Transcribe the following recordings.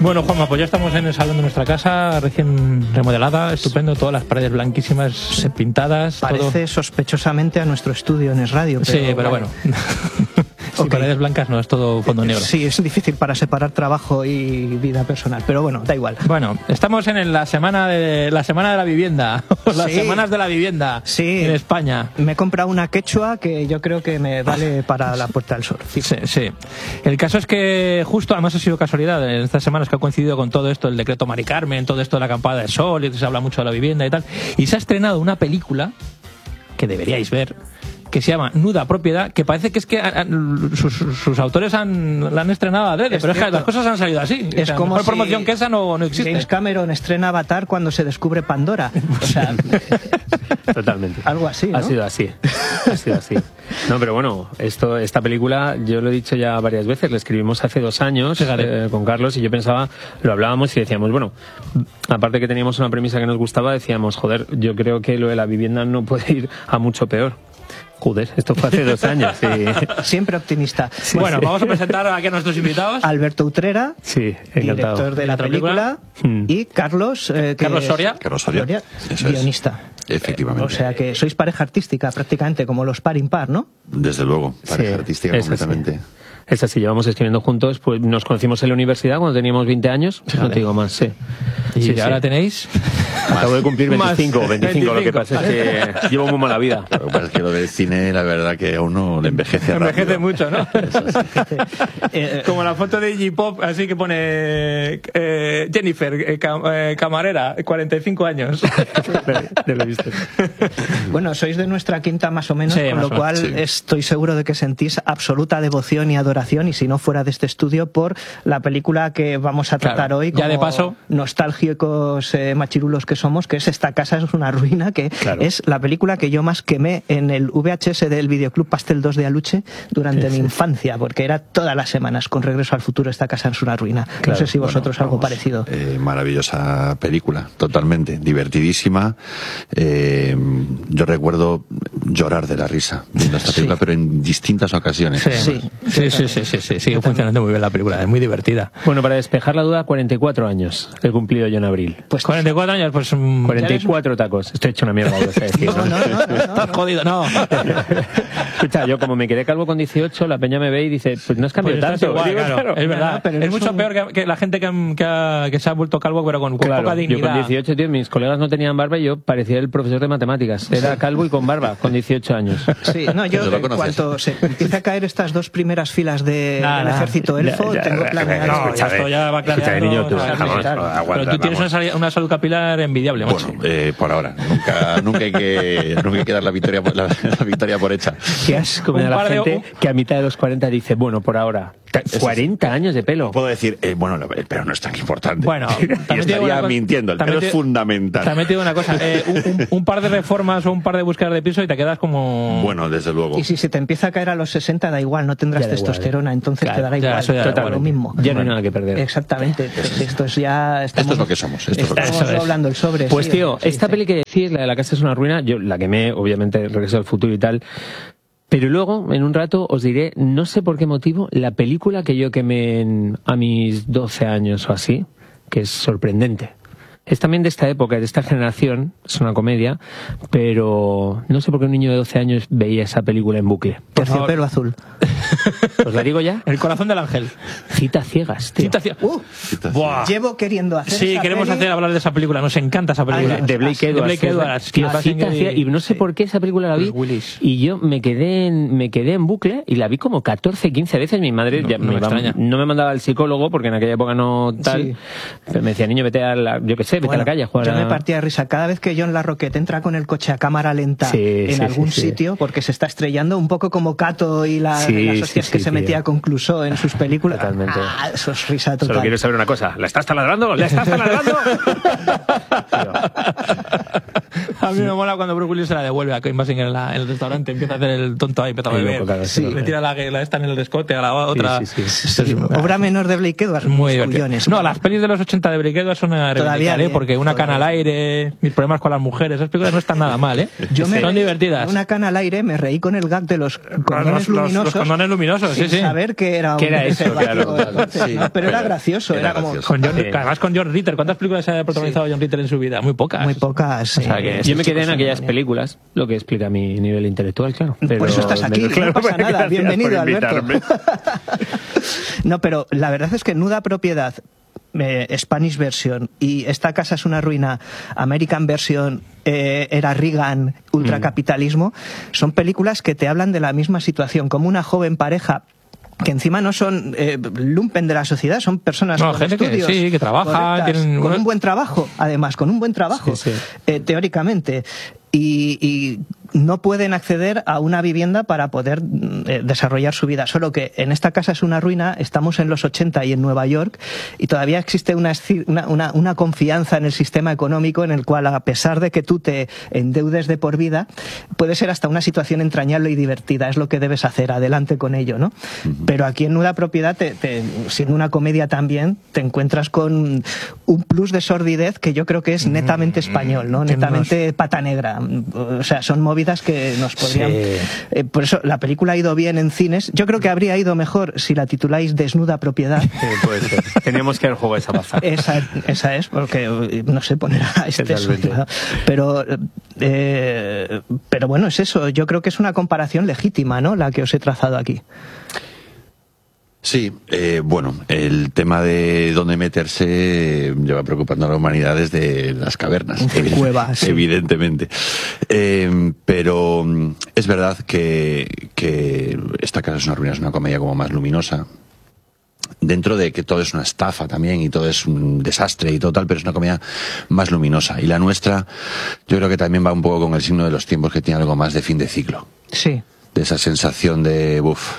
Bueno, Juanma, pues ya estamos en el salón de nuestra casa, recién remodelada, estupendo, todas las paredes blanquísimas, pintadas. Parece todo sospechosamente a nuestro estudio en Es Radio. Pero sí, pero bueno. Sí, paredes blancas no, es todo fondo negro. Sí, es difícil para separar trabajo y vida personal, pero bueno, da igual. Bueno, estamos en la semana de la vivienda, las semanas de la vivienda en España. Me he comprado una quechua que yo creo que me vale para la Puerta del Sol. Sí. El caso es que justo, además ha sido casualidad, en estas semanas que ha coincidido con todo esto, el decreto Mari Carmen, todo esto de la acampada del sol, y se habla mucho de la vivienda y tal, y se ha estrenado una película que deberíais ver, que se llama Nuda Propiedad, que parece que es que sus autores la han estrenado a dedo, pero es que las cosas han salido así. Es como mejor si promoción que esa no existe. James Cameron estrena Avatar cuando se descubre Pandora. O sea, totalmente. Algo así, ¿no? Ha sido así. No, pero bueno, esta película, yo lo he dicho ya varias veces, la escribimos hace 2 años con Carlos, y yo pensaba, lo hablábamos y decíamos, bueno, aparte que teníamos una premisa que nos gustaba, decíamos, joder, yo creo que lo de la vivienda no puede ir a mucho peor. Joder, esto fue hace 2 años. Sí. Siempre optimista. Sí, bueno, vamos a presentar aquí a nuestros invitados. Alberto Utrera, director de la película, y Carlos Soria, guionista. Efectivamente. O sea que sois pareja artística prácticamente, como los par impar, ¿no? Desde lugo, pareja artística completamente. Sí. Es así, llevamos escribiendo juntos, pues nos conocimos en la universidad cuando teníamos 20 años, no te digo más, sí. ¿Y ahora tenéis? Acabo de cumplir 25, lo que pasa es que llevo muy mala vida. Lo que pasa es que lo del cine, la verdad que a uno le envejece rápido. Envejece mucho, ¿no? Como la foto de Iggy Pop, así que pone Jennifer, camarera, 45 años. Te lo he visto. Bueno, sois de nuestra quinta más o menos, con lo cual estoy seguro de que sentís absoluta devoción y adoración, y si no fuera de este estudio, por la película que vamos a tratar hoy, como ya de paso, nostálgicos machirulos que somos, que es Esta casa es una ruina, que es la película que yo más quemé en el VHS del videoclub Pastel 2 de Aluche durante mi infancia, porque era todas las semanas con Regreso al futuro, Esta casa es una ruina. No sé si vosotros algo parecido. Maravillosa película, totalmente, divertidísima. Yo recuerdo llorar de la risa viendo esta película, pero en distintas ocasiones. Sí, sigue funcionando muy bien la película, es muy divertida. Bueno, para despejar la duda, 44 años he cumplido yo en abril. Pues 44 años, pues 44 tacos. Estoy hecho una mierda, lo sé decir. No. Estás jodido, no. Escucha, yo como me quedé calvo con 18, la peña me ve y dice, pues no has cambiado tanto. Igual, claro, es verdad, pero es mucho peor que la gente que se ha vuelto calvo, pero con poca dignidad. Yo con 18, tío, mis colegas no tenían barba y yo parecía el profesor de matemáticas. Era calvo y con barba, con 18 años. Sí, no, yo en cuanto se empieza a caer estas 2 primeras filas del ejército elfo, tengo planeado. No, esto ya va clareando. Pero tú tienes una salud capilar envidiable, macho. Bueno, por ahora. Nunca hay que dar la victoria por hecha. Qué asco me da la gente que a mitad de los 40 dice, bueno, por ahora, 40 años de pelo. Puedo decir, bueno, el pelo no es tan importante. Bueno, y estaría mintiendo, el pelo es fundamental. También te digo una cosa, un par de reformas o un par de búsquedas de piso y te quedas como... Bueno, desde luego. Y si se te empieza a caer a los 60, da igual, no tendrás testosterona, entonces te dará igual, lo mismo. Ya no hay nada que perder. Exactamente, esto es ya... Esto es lo que somos. Estamos hablando el sobre. Pues tío, esta peli que decís, la de La casa es una ruina, yo la quemé, obviamente, Regreso al futuro y tal, pero luego, en un rato, os diré, no sé por qué motivo, la película que yo quemé a mis 12 años o así, que es sorprendente. Es también de esta época, de esta generación, es una comedia, pero no sé por qué un niño de 12 años veía esa película en bucle. Terciopelo azul. ¿Os la digo ya? El corazón del ángel. Citas ciegas, tío. Llevo queriendo hacer Sí, queremos hablar de esa película, nos encanta esa película. De Blake Edwards. Y no sé por qué esa película la vi. Y yo me quedé en bucle y la vi como 14, 15 veces. Mi madre no me mandaba al psicólogo porque en aquella época no tal. Pero me decía, niño, vete a la calle a jugar. Yo me partía de risa cada vez que John Larroquette entra con el coche a cámara lenta en algún sitio porque se está estrellando, un poco como Cato y las hostias que se metía con Clouseau en sus películas. Totalmente. Eso es risa total. Solo quiero saber una cosa, ¿la estás taladrando? A mí me mola cuando Bruce Willis se la devuelve a Kim Basinger en el restaurante, empieza a hacer el tonto ahí, empieza a beber. Sí. Le tira la esta en el escote a la otra. Obra menor de Blake Edwards. Muy divertido. No, las pelis de los 80 de Blake Edwards son una reivindicar, porque Una cana al aire, Mis problemas con las mujeres, esas películas no están nada mal, ¿eh? Son divertidas. Una cana al aire, me reí con el gag de los condones luminosos. Los condones luminosos, sí. Saber que era eso, claro. Sí, pero era gracioso. Era como... Además con John Ritter. ¿Cuántas películas ha protagonizado John Ritter en su vida? Muy pocas. Muy pocas, sí. O sea, que yo me quedé en aquellas películas, lo que explica mi nivel intelectual, claro. Pero por eso estás aquí, no pasa nada. Bienvenido, Alberto. No, pero la verdad es que Nuda Propiedad, Spanish version, y Esta casa es una ruina, American version, era Reagan, ultracapitalismo, son películas que te hablan de la misma situación, como una joven pareja que encima no son lumpen de la sociedad, son personas con gente estudios que trabajan, con un buen trabajo, además, con un buen trabajo, teóricamente, y no pueden acceder a una vivienda para poder desarrollar su vida. Solo que en Esta casa es una ruina, estamos en los 80 y en Nueva York, y todavía existe una confianza en el sistema económico en el cual, a pesar de que tú te endeudes de por vida, puede ser hasta una situación entrañable y divertida. Es lo que debes hacer, adelante con ello, ¿no? Pero aquí en Nuda Propiedad, siendo una comedia también, te encuentras con un plus de sordidez que yo creo que es netamente español, ¿no? Netamente pata negra. O sea, son movidas que nos podrían... por eso la película ha ido bien en cines. Yo creo que habría ido mejor si la tituláis Desnuda Propiedad. Puede ser. Teníamos que haber jugado esa pasada. Esa es, porque no sé poner a pero bueno, es eso. Yo creo que es una comparación legítima, ¿no? La que os he trazado aquí. Sí, bueno, el tema de dónde meterse lleva preocupando a la humanidad desde las cavernas, cuevas, evidentemente. Pero es verdad que Esta casa es una ruina, es una comedia como más luminosa. Dentro de que todo es una estafa también y todo es un desastre y todo tal, pero es una comedia más luminosa. Y la nuestra, yo creo que también va un poco con el signo de los tiempos, que tiene algo más de fin de ciclo. Sí. De esa sensación de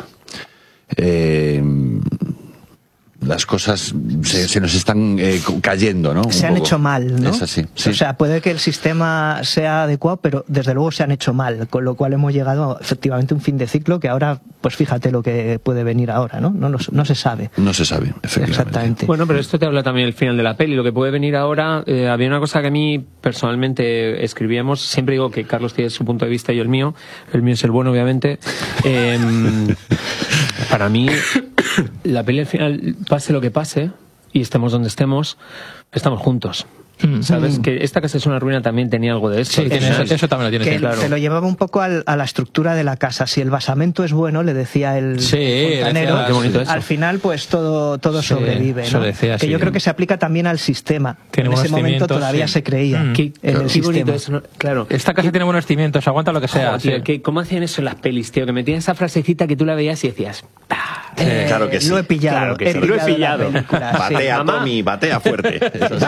las cosas se nos están cayendo, ¿no? Se han hecho mal, ¿no? Es así, sí. O sea, puede que el sistema sea adecuado, pero desde luego se han hecho mal, con lo cual hemos llegado efectivamente a un fin de ciclo que ahora, pues fíjate lo que puede venir ahora, ¿no? No se sabe. No se sabe, efectivamente. Exactamente. Bueno, pero esto te habla también del final de la peli. Lo que puede venir ahora, había una cosa que a mí personalmente escribíamos, siempre digo que Carlos tiene su punto de vista y yo el mío es el bueno, obviamente. Para mí, la peli al final, pase lo que pase, y estemos donde estemos, estamos juntos. ¿Sabes? Que Esta casa es una ruina también tenía algo de esto. Sí, eso también lo tiene claro. Te lo llevaba un poco a la estructura de la casa. Si el basamento es bueno, le decía el fontanero, qué bonito eso. Al final pues todo sobrevive, ¿no? Decía, que yo creo que se aplica también al sistema. En ese momento todavía se creía en el sistema. Bonito eso, ¿no? Claro. Esta casa tiene buenos cimientos, aguanta lo que sea. Tío, ¿cómo hacían eso en las pelis, tío? Que metían esa frasecita que tú la veías y decías... claro que sí. Lo he pillado. Claro que sí. Lo he pillado. Batea, sí. Tommy, batea fuerte.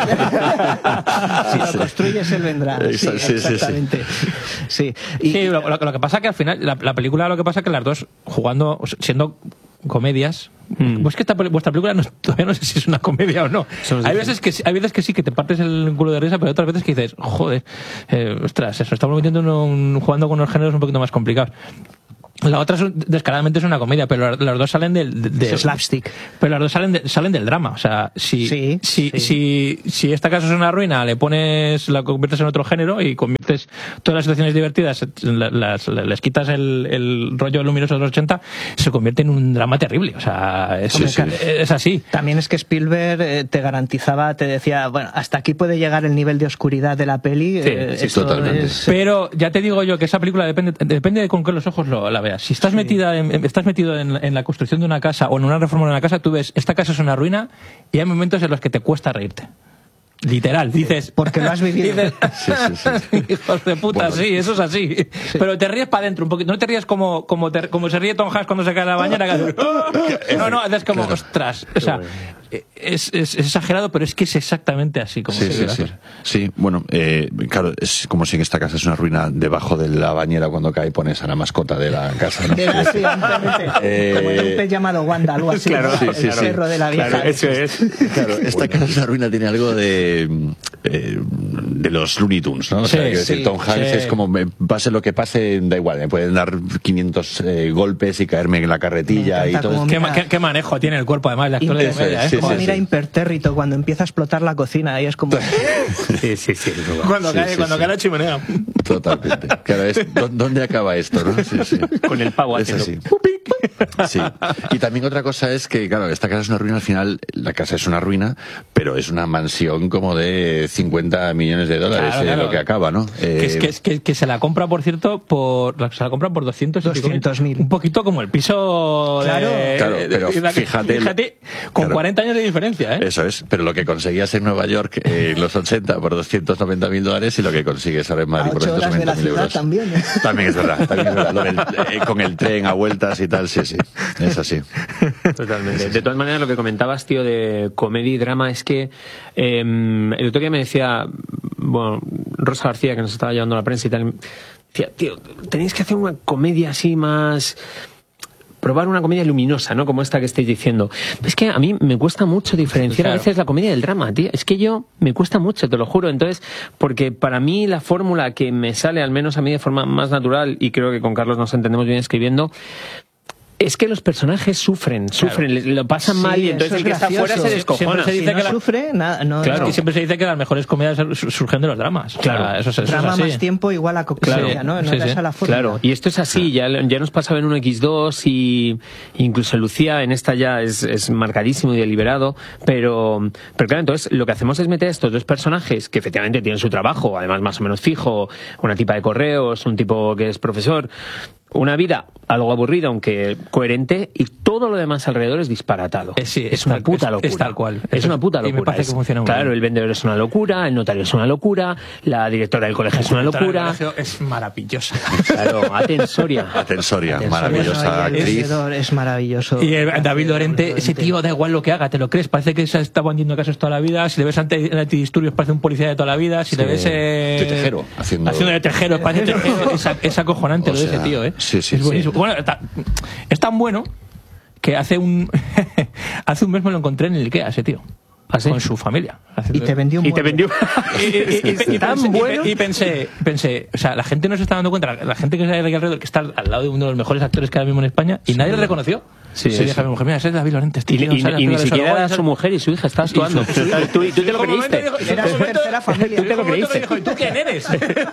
Si lo construyes, él vendrá. Sí, exactamente. Sí. Lo que pasa que al final, la película, lo que pasa que las dos jugando, siendo comedias, pues que vuestra película todavía no sé si es una comedia o no. Hay veces que sí, que te partes el culo de risa, pero otras veces que dices, joder, ostras, eso, estamos metiendo jugando con unos géneros un poquito más complicados. La otra descaradamente es una comedia, pero las dos salen del slapstick. Pero las dos salen del drama. O sea, si Esta casa es una ruina, la conviertes en otro género y conviertes todas las situaciones divertidas, les quitas el rollo luminoso de los 80, se convierte en un drama terrible. O sea, es así. También es que Spielberg te garantizaba, te decía, bueno, hasta aquí puede llegar el nivel de oscuridad de la peli. Sí, totalmente. Pero ya te digo yo que esa película depende de con qué los ojos la veas. Si estás metido en la construcción de una casa o en una reforma de una casa, tú ves, esta casa es una ruina, y hay momentos en los que te cuesta reírte. Literal, dices... Porque lo has vivido. Dices, hijos de puta, sí, eso es así. Sí. Pero te ríes para adentro un poquito. No te ríes como se ríe Tom Hanks cuando se cae en la bañera. No, es como, claro. Ostras. O sea, es exagerado, pero es que es exactamente así como se ve. Sí, bueno, claro, es como si en esta casa es una ruina, debajo de la bañera cuando cae pones a la mascota de la casa, ¿no? Sí, como en un pez llamado Wanda, algo así. Claro, ¿no? El perro de la vieja. Claro, eso es. Claro, esta casa es una ruina, tiene algo de de los Looney Tunes, ¿no? O sea, quiero decir, Tom Hanks es como, pase lo que pase, da igual, me pueden dar 500 golpes y caerme en la carretilla y todo. ¿Qué manejo tiene el cuerpo, además, de actor de comedia, como mira Impertérrito, cuando empieza a explotar la cocina, y es como... Sí. Cuando cae la chimenea. Totalmente. Claro, ¿dónde acaba esto, no? Sí. Con el pavo haciendo... Sí. Y también otra cosa es que, claro, esta casa es una ruina. Al final, la casa es una ruina, pero es una mansión como de 50 millones de dólares, claro. Lo que acaba, ¿no? Que se la compra, por cierto, se la compra por 200.000. Un poquito como el piso. Claro, pero fíjate con claro, 40 años de diferencia, ¿eh? Eso es, pero lo que conseguías en Nueva York en los 80 por $290.000 y lo que consigues ahora en Madrid por 290.000 euros. También es verdad. Con el tren a vueltas y tal, sí, es así. Totalmente. De todas maneras, lo que comentabas, tío, de comedia y drama, es que el otro día me decía, bueno, Rosa García, que nos estaba llevando a la prensa y tal, decía, tío, tenéis que hacer una comedia así más... probar una comedia luminosa, ¿no? Como esta que estáis diciendo. Es que a mí me cuesta mucho diferenciar a veces la comedia del drama, tío. Es que me cuesta mucho, te lo juro. Entonces, porque para mí la fórmula que me sale, al menos a mí de forma más natural, y creo que con Carlos nos entendemos bien escribiendo, es que los personajes sufren, lo pasan mal, y entonces el que está fuera se descojona. Se dice que sufre, Y siempre se dice que las mejores comedias surgen de los dramas. Claro, eso es drama así. Más tiempo igual a comedia, ¿no? No era esa la fórmula. Claro, y esto es así, ya nos pasaba en 1X2 y incluso Lucía en esta ya es marcadísimo y deliberado, pero claro, entonces lo que hacemos es meter a estos dos personajes que efectivamente tienen su trabajo, además más o menos fijo, una tipa de correos, un tipo que es profesor, una vida algo aburrida, aunque coherente, y todo lo demás alrededor es disparatado. Es una puta locura. Es tal cual. Es una puta locura. Y me parece que funciona muy bien. El vendedor es una locura, el notario es una locura, la directora del colegio es una locura. El colegio es maravillosa. Claro, Atensoria, maravillosa actriz. Es maravilloso. Y David Lorente, ese tío da igual lo que haga, te lo crees, parece que se está vendiendo casos toda la vida. Si le ves antidisturbios parece un policía de toda la vida. Si le ves de tejero, haciendo de tejero, parece tejero. Es acojonante lo de ese tío, ¿eh? Sí. Es buenísimo. Bueno, es tan bueno que hace un mes me lo encontré en el IKEA, ese tío. ¿Ah, sí? Con su familia. Y te vendió un y pensé, o sea, la gente no se está dando cuenta, la gente que está aquí alrededor, que está al lado de uno de los mejores actores que hay ahora mismo en España, y nadie le reconoció. Sí. Dije a mi mujer, mira, ese es David Lorente. Y ni siquiera era su mujer y su hija, está actuando. Tú te lo creíste. Era su tercera familia. Tú te lo creíste. ¿Y tú quién eres?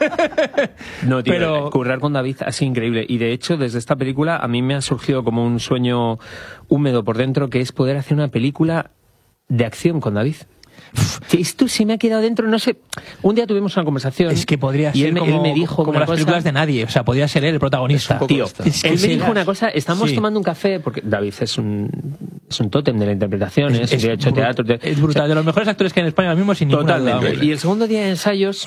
No, tío, pero currar con David ha sido increíble. Y de hecho, desde esta película, a mí me ha surgido como un sueño húmedo por dentro, que es poder hacer una película de acción con David. Esto se me ha quedado dentro, no sé. Un día tuvimos una conversación. Es que podría ser él me dijo como las películas de nadie. O sea, podía ser él el protagonista. Tío, él me dijo una cosa. Estamos tomando un café, porque David es un tótem de la interpretación. Es hecho teatro. Es brutal. O sea, de los mejores actores que hay en España ahora mismo, sin ninguna duda. Y el segundo día de ensayos,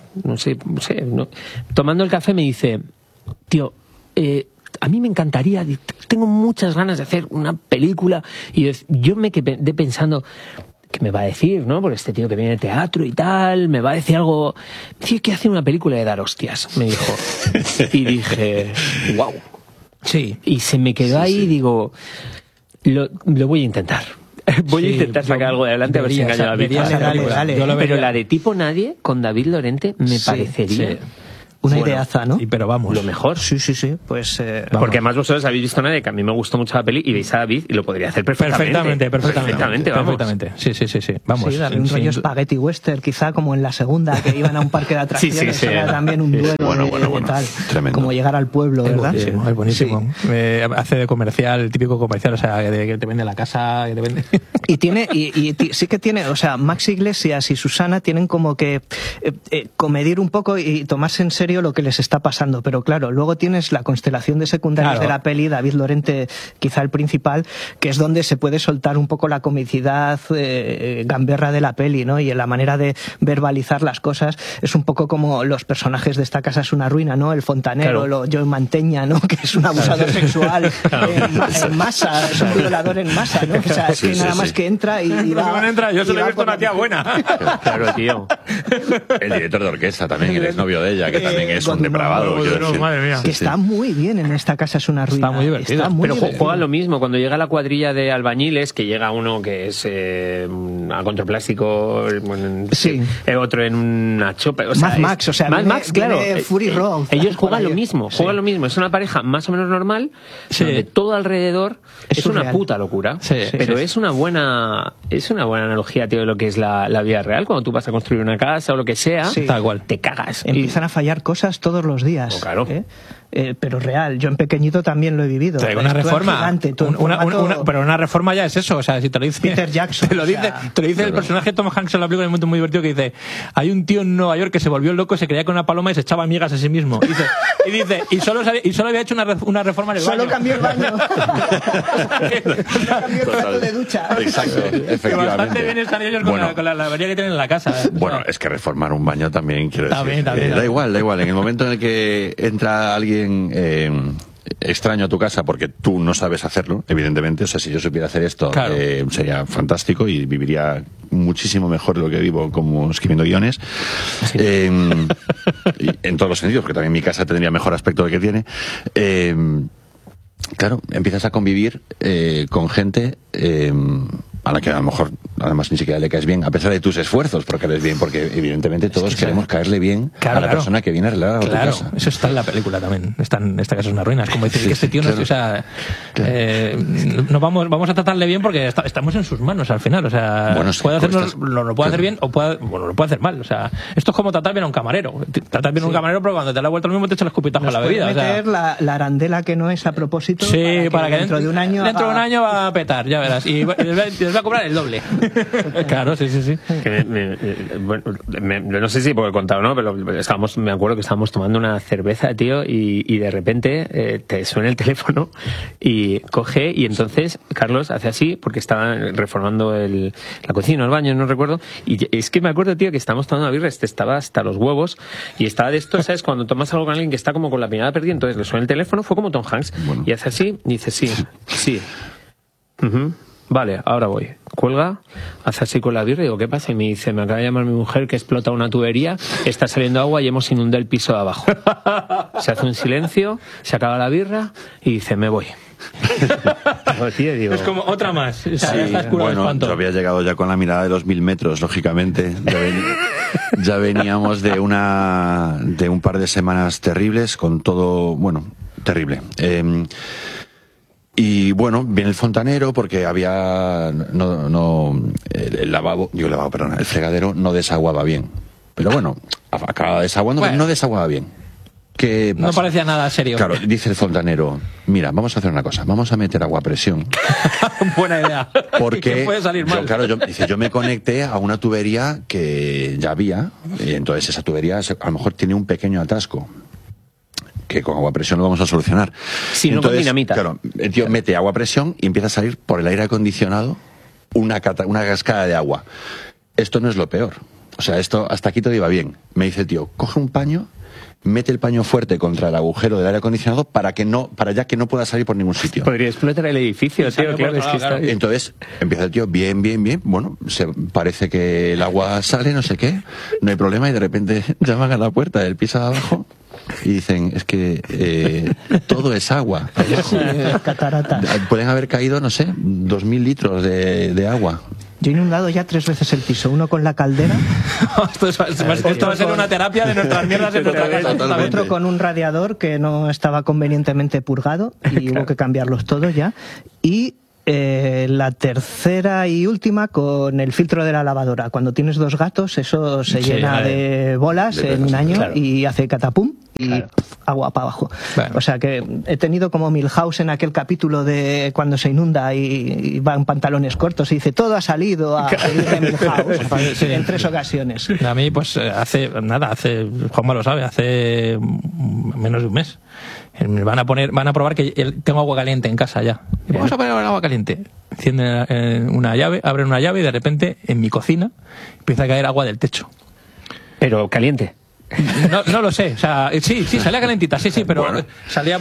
tomando el café, me dice, tío, a mí me encantaría, tengo muchas ganas de hacer una película. Y yo me quedé pensando, ¿qué me va a decir, no? Por este tío que viene de teatro y tal, me va a decir algo. Tío, que hace una película de dar hostias, me dijo. Y dije, wow. Sí. Y se me quedó ahí y digo, lo voy a intentar. Voy a intentar sacar algo de adelante, a ver si engaño a David. Pero la de Tipo Nadie con David Lorente me parecería... Sí. Una ideaza, ¿no? Pero vamos. Lo mejor. Sí. Pues, porque además vosotros habéis visto Nadie, que a mí me gustó mucho la peli, y veis a David y lo podría hacer perfectamente. Perfectamente. Sí. Vamos. Sí, un rollo spaghetti western, quizá como en la segunda, que iban a un parque de atracciones. Sí. Era también un duelo bueno, tal. Tremendo. Como llegar al pueblo, ¿verdad? Es buenísimo. Sí. Hace de comercial, el típico comercial, o sea, que te vende la casa, que te vende... Y sí que tiene, o sea, Max Iglesias y Susana tienen como que comedir un poco y tomarse en serio lo que les está pasando, pero claro, luego tienes la constelación de secundarios de la peli, David Lorente quizá el principal, que es donde se puede soltar un poco la comicidad gamberra de la peli, ¿no? Y en la manera de verbalizar las cosas es un poco como los personajes de Esta casa es una ruina, ¿no? El fontanero, Joe Manteña, ¿no? Que es un abusador sexual en masa, es un violador en masa, ¿no? O sea, es que nada más que entra y va... Yo solo he visto una tía buena. Claro, tío. El director de orquesta también, el exnovio de ella, que también es un depravado. Madre mía. Que está muy bien en Esta casa es una ruina. Está muy divertido. Pero juega lo mismo, cuando llega la cuadrilla de albañiles, que llega uno que es a contraplástico, otro en una chopa. Mad Max, o sea, Mad Max, claro. Fury Road. Ellos juegan lo mismo, Es una pareja más o menos normal, donde todo alrededor es una puta locura. Pero es una buena analogía, tío, de lo que es la vida real. Cuando tú vas a construir una casa o lo que sea, tal cual, te cagas. Empiezan a fallar cosas todos los días. Claro. Pero real, yo en pequeñito también lo he vivido. Una reforma, gigante, pero una reforma ya es eso, o sea, si te lo dice Peter Jackson, te lo dice el personaje Tom Hanks en la película, en un momento muy divertido, que dice: hay un tío en Nueva York que se volvió loco, se creía con una paloma y se echaba migas a sí mismo. Y solo había hecho una reforma en el baño. Solo cambió el baño. Cambió el plato de ducha. Exacto, efectivamente. Que bastante bien están ellos con la avería que tienen en la casa. Bueno, es que reformar un baño también, quiero decir. También. Da igual. En el momento en el que entra alguien extraño a tu casa porque tú no sabes hacerlo, evidentemente, o sea, si yo supiera hacer esto, claro, sería fantástico y viviría muchísimo mejor de lo que vivo como escribiendo guiones. Sí. En todos los sentidos, porque también mi casa tendría mejor aspecto del que tiene. Claro, empiezas a convivir con gente a la que a lo mejor además ni siquiera le caes bien, a pesar de tus esfuerzos por caerles bien, porque evidentemente todos queremos caerle bien a la persona que viene a arreglar a tu casa. Eso está en la película también. En esta casa es una ruina. Es como decir que este tío no, o sea, vamos a tratarle bien porque estamos en sus manos al final. O sea, bueno, lo puede hacer bien o lo puede hacer mal. O sea, esto es como tratar bien a un camarero. Tratar bien a un camarero, pero cuando te da la vuelta lo mismo te echa el escupitajo a la bebida. Meter la arandela que no es a propósito. Sí, para que dentro de un año va a petar, ya verás. Y les va a cobrar el doble. Claro, sí. No sé si puedo contar o no, pero me acuerdo que estábamos tomando una cerveza, tío, y de repente te suena el teléfono y coge, y entonces Carlos hace así porque estaba reformando la cocina, el baño, no recuerdo, y es que me acuerdo, tío, que estábamos tomando una birra, estaba hasta los huevos y estaba de esto, ¿sabes? Cuando tomas algo con alguien que está como con la mirada perdida, entonces le suena el teléfono, fue como Tom Hanks, y hace así y dice sí. Vale, ahora voy. Cuelga, hace así con la birra y digo, ¿qué pasa? Y me dice, me acaba de llamar mi mujer que explota una tubería, está saliendo agua y hemos inundado el piso de abajo. Se hace un silencio, se acaba la birra y dice, me voy. Es como otra más. Sí, bueno, yo había llegado ya con la mirada de los 1000 metros, lógicamente. Ya veníamos de un par de semanas terribles, con todo, bueno, terrible. Y bueno, viene el fontanero porque había el fregadero no desaguaba bien. Pero bueno, acababa desaguando, pero no desaguaba bien. ¿Qué pasa? No parecía nada serio. Claro, dice el fontanero, mira, vamos a hacer una cosa, vamos a meter agua a presión. Buena idea. Porque puede salir mal. Yo me conecté a una tubería que ya había, y entonces esa tubería a lo mejor tiene un pequeño atasco, que con agua a presión lo vamos a solucionar. Sí, no con dinamita. Claro, el tío mete agua a presión y empieza a salir por el aire acondicionado una cascada de agua. Esto no es lo peor. O sea, esto hasta aquí todo iba bien. Me dice el tío, coge un paño, mete el paño fuerte contra el agujero del aire acondicionado para ya que no pueda salir por ningún sitio. Podría explotar el edificio, tío. Claro, claro. Entonces empieza el tío, bien. Bueno, parece que el agua sale, no sé qué, no hay problema, y de repente llaman a la puerta del piso de abajo y dicen, es que todo es agua. Catarata. Pueden haber caído, no sé, 2.000 litros de agua. Yo he inundado ya 3 veces el piso, uno con la caldera. Esto va a ser una terapia de nuestras mierdas en nuestra casa. Otro con un radiador que no estaba convenientemente purgado y hubo que cambiarlos todos ya. Y la tercera y última con el filtro de la lavadora. Cuando tienes 2 gatos, eso se llena de bolas en un año, claro, y hace catapum y agua para abajo. Bueno. O sea que he tenido como Milhouse en aquel capítulo de cuando se inunda y va en pantalones cortos y dice, todo ha salido a pedir de Milhouse en 3 ocasiones. A mí, pues hace Juanma lo sabe, hace menos de un mes. Van a probar que tengo agua caliente en casa ya. Vamos a poner agua caliente. Encienden una llave, abren una llave y de repente en mi cocina empieza a caer agua del techo. ¿Pero caliente? No lo sé. O sea, sí, salía calentita, sí, pero bueno, salía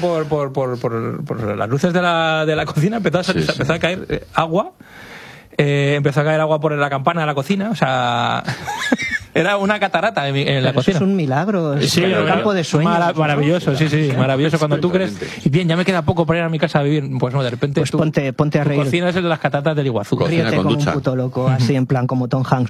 por las luces de la cocina, empezó a caer agua. Empezó a caer agua por la campana de la cocina, o sea... Era una catarata en la cocina. Es un milagro, es un campo de sueños. Maravilloso, sí, maravilloso. Cuando tú crees, y bien, ya me queda poco para ir a mi casa a vivir, pues no, de repente pues ponte a reír. Cocina es el de las cataratas del Iguazú. Ríete como un puto loco, así en plan como Tom Hanks.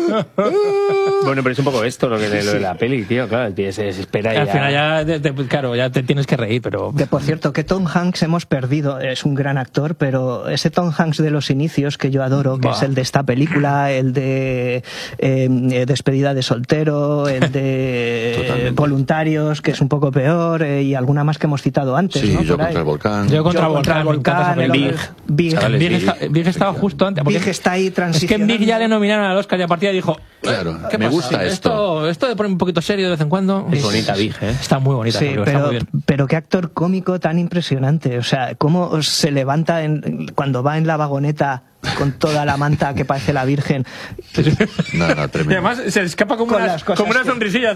Bueno, pero es un poco esto lo de la peli, tío, claro, el tío se desespera y al final ya te tienes que reír, pero... Que por cierto, que Tom Hanks hemos perdido, es un gran actor, pero ese Tom Hanks de los inicios que yo adoro, que es el de esta película, el de Despedida de soltero, el de Voluntarios, que es un poco peor, y alguna más que hemos citado antes, sí, ¿no? Yo contra el volcán. Yo contra el volcán, Big estaba justo antes. Big está ahí transicionando. Es que en Big ya le nominaron al Oscar y a partir de ahí dijo... Claro, ¿qué me pasa? gusta esto. Esto de poner un poquito serio de vez en cuando. Es bonita Big, ¿eh? Está muy bonita. Sí, está muy bien. pero qué actor cómico tan impresionante. O sea, cómo se levanta cuando va en la vagoneta con toda la manta que parece la Virgen. No, tremendo. Y además se escapa como una sonrisilla.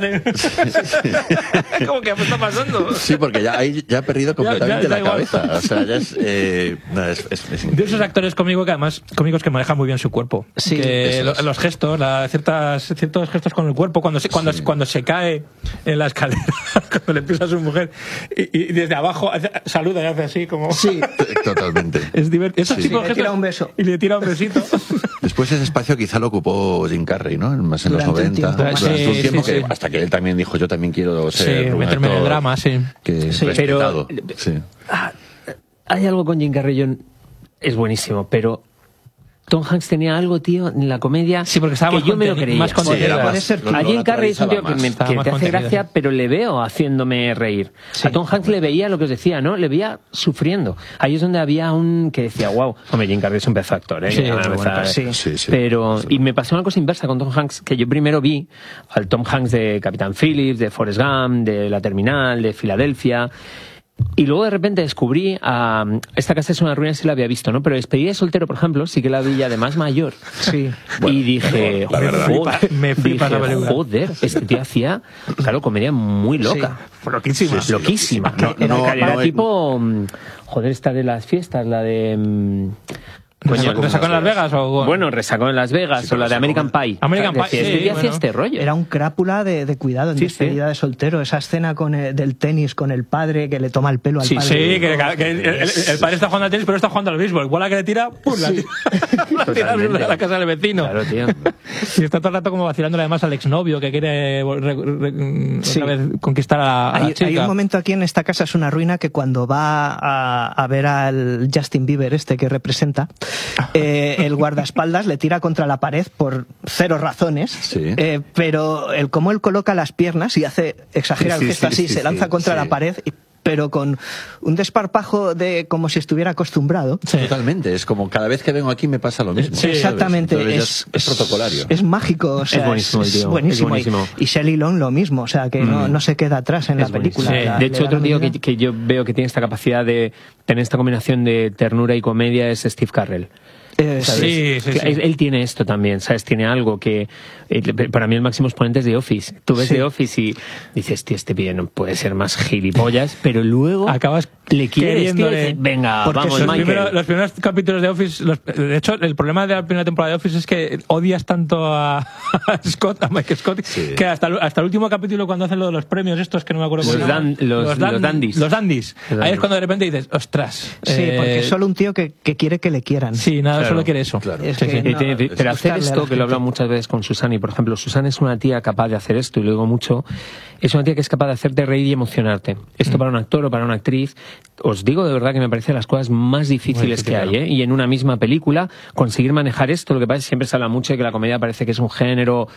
¿Cómo que está pasando? Sí, porque ya ha perdido completamente la cabeza. O sea, ya es de esos actores cómicos que manejan muy bien su cuerpo. Sí, los gestos, ciertos gestos con el cuerpo, cuando se cae en la escalera, cuando le empieza a su mujer y desde abajo saluda y hace así como... Sí, totalmente. Es divertido. Esos tipos le tira un beso. Y le tira un besito. Después ese espacio quizá lo ocupó Jim Carrey, ¿no? Más en los 90. Durante un tiempo que hasta que él también dijo, yo también quiero ser meterme en el drama, respetado. Pero hay algo con Jim Carrey, es buenísimo, pero Tom Hanks tenía algo, tío, en la comedia que yo me lo creía. Más contenido. A Jim Carrey es un tío que te hace gracia, pero le veo haciéndome reír. Sí. A Tom Hanks le veía lo que os decía, ¿no? Le veía sufriendo. Ahí es donde había un que decía, wow, hombre, Jim Carrey es un pedazo de actor, ¿eh? Sí. Pero, y me pasó una cosa inversa con Tom Hanks, que yo primero vi al Tom Hanks de Capitán Phillips, de Forrest Gump, de La Terminal, de Filadelfia. Y luego de repente descubrí Esta casa es una ruina, si la había visto, ¿no? Pero Despedida de soltero, por ejemplo, sí que la vi ya de más mayor. Sí. Bueno, y dije, me flipa la película. Joder, este tío hacía, claro, comedia muy loca. Sí. Loquísima. Era tipo, joder, esta de las fiestas, la de... ¿Resacó en Las Vegas? Bueno, Resacó en Las Vegas, o la de American Pie. American Pie, hacía este rollo. Era un crápula de cuidado en Despedida de soltero. Esa escena del tenis con el padre que le toma el pelo al padre. Sí, que el padre está jugando al tenis, pero está jugando al béisbol. Bola que le tira, ¡pum! La tira a la casa del vecino. Claro, tío. Y está todo el rato como vacilándole además al exnovio que quiere otra vez conquistar a la chica. Hay un momento aquí en Esta casa es una ruina que cuando va a ver al Justin Bieber que representa, el guardaespaldas le tira contra la pared por 0 razones, pero cómo él coloca las piernas y exagera el gesto así, se lanza contra la pared, pero con un desparpajo de como si estuviera acostumbrado. Totalmente, es como cada vez que vengo aquí me pasa lo mismo. Exactamente, es protocolario. Es mágico, o sea, es buenísimo, buenísimo. Y Shelley Long lo mismo, o sea, que no se queda atrás en la película. De hecho, otro tío que yo veo que tiene esta capacidad de tener esta combinación de ternura y comedia es Steve Carell. Él tiene esto también, ¿sabes? Tiene algo que para mí el máximo exponente es The Office. Tú ves The Office y dices, tío, este pibe no puede ser más gilipollas, pero luego acabas le quieres, tío, venga, vamos, Michael. Los primeros capítulos de Office, de hecho, el problema de la primera temporada de Office es que odias tanto a Mike Scott, que hasta el último capítulo, cuando hacen lo de los premios estos, que no me acuerdo cómo se llaman. Los dandies. Los dandies. Ahí es cuando de repente dices, ostras. Sí, porque es solo un tío que quiere que le quieran. Sí, nada, solo quiere eso. Claro. Pero hacer esto, que lo he hablado muchas veces con Susana, y por ejemplo, Susana es una tía capaz de hacer esto, y lo digo mucho, es una tía que es capaz de hacerte reír y emocionarte. Esto para un actor o para una actriz, os digo de verdad que me parece las cosas más difíciles que hay, ¿eh? Y en una misma película, conseguir manejar esto, lo que pasa es que siempre se habla mucho de que la comedia parece que es un género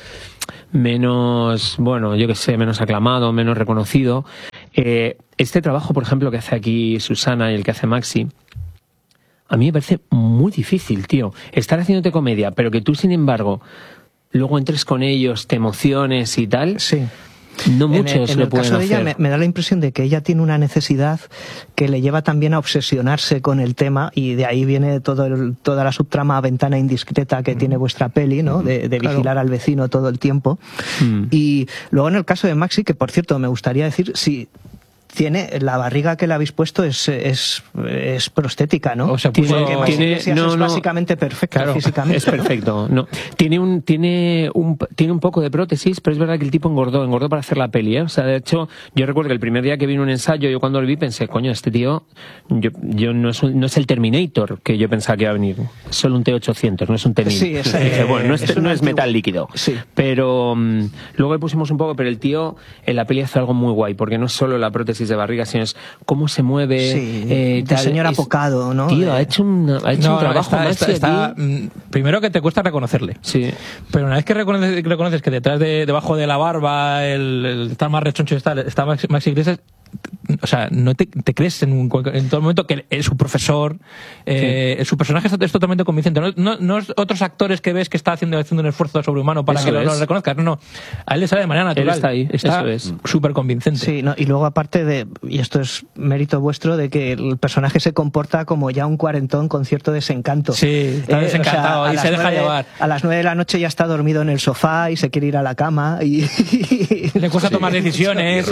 menos, bueno, yo que sé, menos aclamado, menos reconocido. Este trabajo, por ejemplo, que hace aquí Susana y el que hace Maxi, a mí me parece muy difícil, tío. Estar haciéndote comedia, pero que tú, sin embargo, luego entres con ellos, te emociones y tal. Sí. No muchos lo pueden hacer. En el caso de ella me da la impresión de que ella tiene una necesidad que le lleva también a obsesionarse con el tema, y de ahí viene toda la subtrama Ventana indiscreta que tiene vuestra peli, ¿no? De vigilar al vecino todo el tiempo. Y luego en el caso de Maxi, que por cierto me gustaría decir, si tiene la barriga que le habéis puesto es prostética, ¿no? O sea, es básicamente perfecto físicamente. Es perfecto. No. Tiene un poco de prótesis, pero es verdad que el tipo engordó para hacer la peli, ¿eh? O sea, de hecho, yo recuerdo que el primer día que vino un ensayo, yo cuando lo vi pensé, coño, este tío yo no es el Terminator que yo pensaba que iba a venir. Es solo un T-800, no es un T-1000. Sí, dije, bueno, no es metal líquido. Sí. Pero luego le pusimos un poco, pero el tío en la peli hace algo muy guay, porque no es solo la prótesis de barriga, sino es cómo se mueve. Sí, de señor apocado, ¿no? Tío, ha hecho un trabajo primero que te cuesta reconocerle. Sí. Pero una vez que reconoces que debajo de la barba, el estar más rechoncho está Maxi Iglesias, o sea, no te crees en todo momento que es su profesor, su personaje es totalmente convincente. No es otros actores que ves que está haciendo un esfuerzo sobrehumano para que lo reconozcas. No. A él le sale de manera natural. Él está ahí. Está súper convincente. Sí, y luego aparte y esto es mérito vuestro, de que el personaje se comporta como ya un cuarentón con cierto desencanto. Sí, está desencantado y se deja llevar. A las 9 de la noche ya está dormido en el sofá y se quiere ir a la cama y le cuesta tomar decisiones.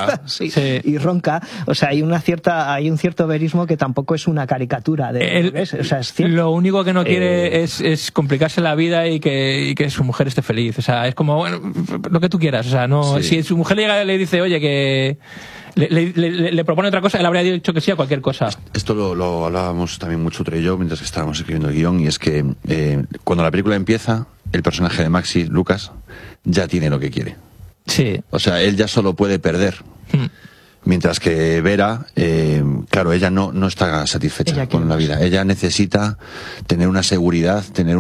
Y ronca. O sea, hay un cierto verismo que tampoco es una caricatura o sea, es cierto. Lo único que no quiere es complicarse la vida y que su mujer esté feliz. O sea, es como, bueno, lo que tú quieras. O sea, no, si su mujer llega y le dice, oye, que le propone otra cosa, él habría dicho que sí a cualquier cosa. Esto lo hablábamos también mucho Tre y yo mientras que estábamos escribiendo el guión, y es que cuando la película empieza, el personaje de Maxi, Lucas, ya tiene lo que quiere. Sí. O sea, él ya solo puede perder. Mientras que Vera, claro, ella no está satisfecha con la vida. Ella necesita tener una seguridad, tener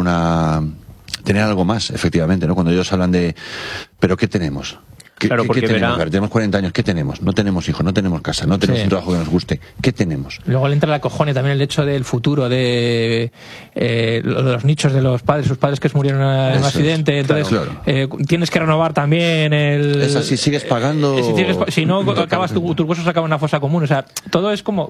algo más, efectivamente, ¿no? Cuando ellos hablan de, ¿pero qué tenemos? ¿Qué tenemos? Tenemos 40 años, ¿qué tenemos? No tenemos hijos, no tenemos casa, no tenemos un trabajo que nos guste. ¿Qué tenemos? Luego le entra la cojone también el hecho del futuro, de los nichos de los padres, sus padres que se murieron en un accidente. Entonces, tienes que renovar también el... Es así, sigues pagando... Si no, acabas tus huesos acaban en una fosa común. O sea, todo es como...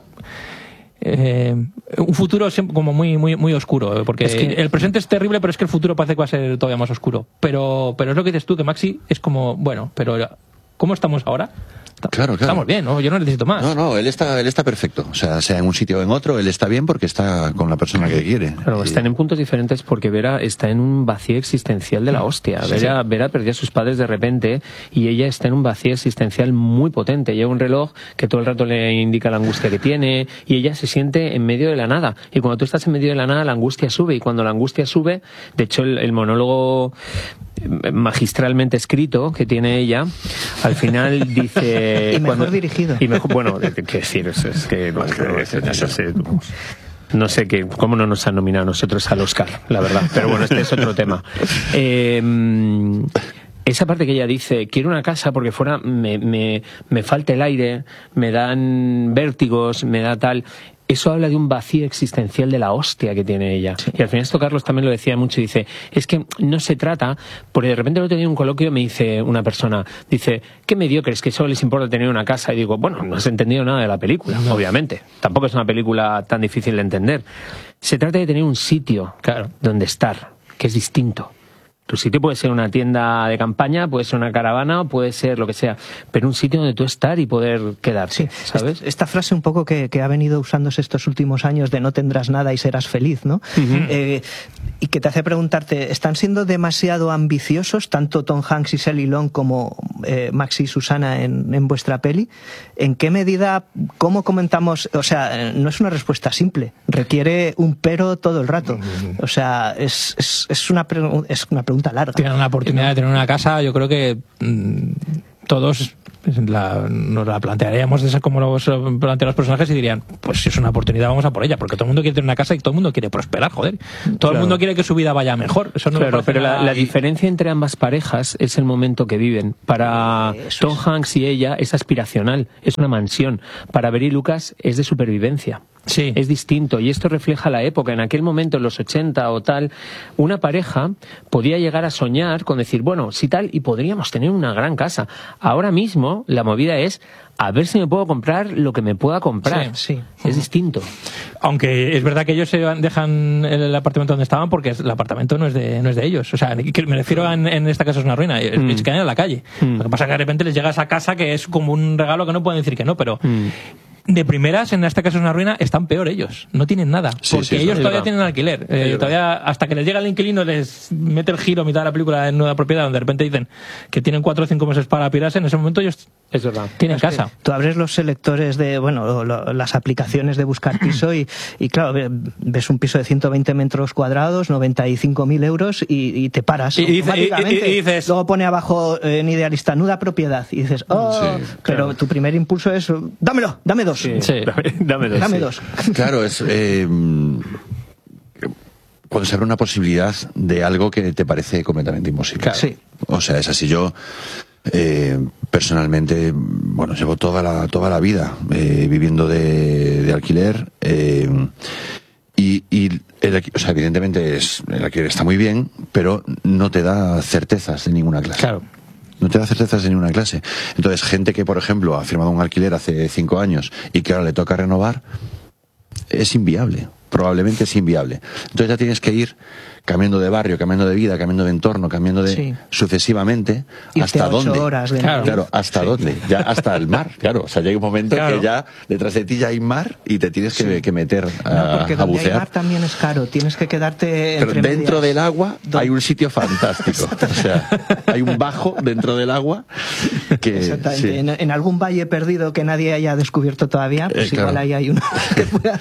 un futuro siempre como muy muy muy oscuro, porque el presente es terrible, pero es que el futuro parece que va a ser todavía más oscuro, pero es lo que dices tú, que Maxi es como, bueno, pero ¿cómo estamos ahora? Claro. Estamos bien, ¿no? Yo no necesito más. No, él está perfecto. O sea en un sitio o en otro, él está bien porque está con la persona que quiere. Claro, están en puntos diferentes porque Vera está en un vacío existencial de la hostia. Vera perdió a sus padres de repente y ella está en un vacío existencial muy potente. Lleva un reloj que todo el rato le indica la angustia que tiene y ella se siente en medio de la nada. Y cuando tú estás en medio de la nada, la angustia sube. Y cuando la angustia sube, de hecho el monólogo magistralmente escrito que tiene ella, al final dice... y mejor dirigido. Y mejor, bueno, qué decir, es que... No sé cómo no nos han nominado a nosotros al Oscar, la verdad. Pero bueno, este es otro tema. Esa parte que ella dice, quiero una casa porque fuera me falta el aire, me dan vértigos, me da tal... Eso habla de un vacío existencial de la hostia que tiene ella. Sí. Y al final esto Carlos también lo decía mucho, dice, es que no se trata, porque de repente el otro día en un coloquio me dice una persona, dice, qué mediocres, que solo les importa tener una casa. Y digo, bueno, no has entendido nada de la película, obviamente. Tampoco es una película tan difícil de entender. Se trata de tener un sitio donde estar, que es distinto. Tu sitio puede ser una tienda de campaña, puede ser una caravana, puede ser lo que sea, pero un sitio donde tú estar y poder quedarte, ¿sabes? Esta frase un poco que ha venido usándose estos últimos años de no tendrás nada y serás feliz, ¿no? Uh-huh. Y que te hace preguntarte, ¿están siendo demasiado ambiciosos tanto Tom Hanks y Shelley Long como Maxi y Susana en vuestra peli? ¿En qué medida, cómo comentamos? O sea, no es una respuesta simple, requiere un pero todo el rato. O sea, es una pregunta larga. Tienen una oportunidad de tener una casa, yo creo que todos nos la plantearíamos de esa como lo plantean los personajes y dirían, pues si es una oportunidad vamos a por ella, porque todo el mundo quiere tener una casa y todo el mundo quiere prosperar, joder. Todo el mundo quiere que su vida vaya mejor. Eso no pero la diferencia entre ambas parejas es el momento que viven. Para Tom Hanks y ella es aspiracional, es una mansión. Para Vera y Lucas es de supervivencia. Sí. Es distinto, y esto refleja la época. En aquel momento, en los 80 o tal, una pareja podía llegar a soñar con decir, bueno, sí tal, y podríamos tener una gran casa. Ahora mismo, la movida es a ver si me puedo comprar lo que me pueda comprar. Sí. Es distinto. Aunque es verdad que ellos dejan el apartamento donde estaban porque el apartamento no es de ellos. O sea, que me refiero en esta casa es una ruina. Es que en la calle. Lo que pasa es que de repente les llega esa casa que es como un regalo que no pueden decir que no, pero... De primeras, en esta casa es una ruina, están peor ellos. No tienen nada. Sí, porque sí, ellos todavía verdad. tienen alquiler. Todavía, hasta que les llega el inquilino, les mete el giro a mitad de la película en nueva propiedad, donde de repente dicen que tienen 4 o 5 meses para pirarse. En ese momento ellos Es verdad. tienen casa. Tú abres los selectores de, las aplicaciones de buscar piso y claro, ves un piso de 120 metros cuadrados, 95.000 euros y te paras. Y automáticamente. y dices... Luego pone abajo en Idealista, nuda propiedad. Y dices, Sí, pero tu primer impulso es, dámelo, dame dos. Sí. Sí. Dame dos. Dame Sí. dos. Claro, es cuando se abre una posibilidad de algo que te parece completamente imposible. Claro. Sí. O sea, es así. Yo personalmente, bueno, llevo toda la vida viviendo de alquiler o sea, evidentemente el alquiler está muy bien, pero no te da certezas de ninguna clase. Claro. No te da certezas de ninguna clase. Entonces, gente que, por ejemplo, ha firmado un alquiler hace 5 años y que ahora le toca renovar, es inviable. Probablemente es inviable. Entonces ya tienes que ir cambiando de barrio, cambiando de vida, cambiando de entorno, cambiando de... Sí. sucesivamente. Irte ¿Hasta a 8 dónde? horas de Claro. Claro, ¿hasta dónde? Ya hasta el mar, claro. O sea, llega un momento Claro. que ya detrás de ti ya hay mar y te tienes que meter No, porque a donde hay bucear. mar también es caro. Tienes que quedarte Pero entre dentro medias. del agua hay un sitio fantástico. O sea, hay un bajo dentro del agua que... Exactamente. sí. En algún valle perdido que nadie haya descubierto todavía, pues Claro. igual ahí hay uno que pueda...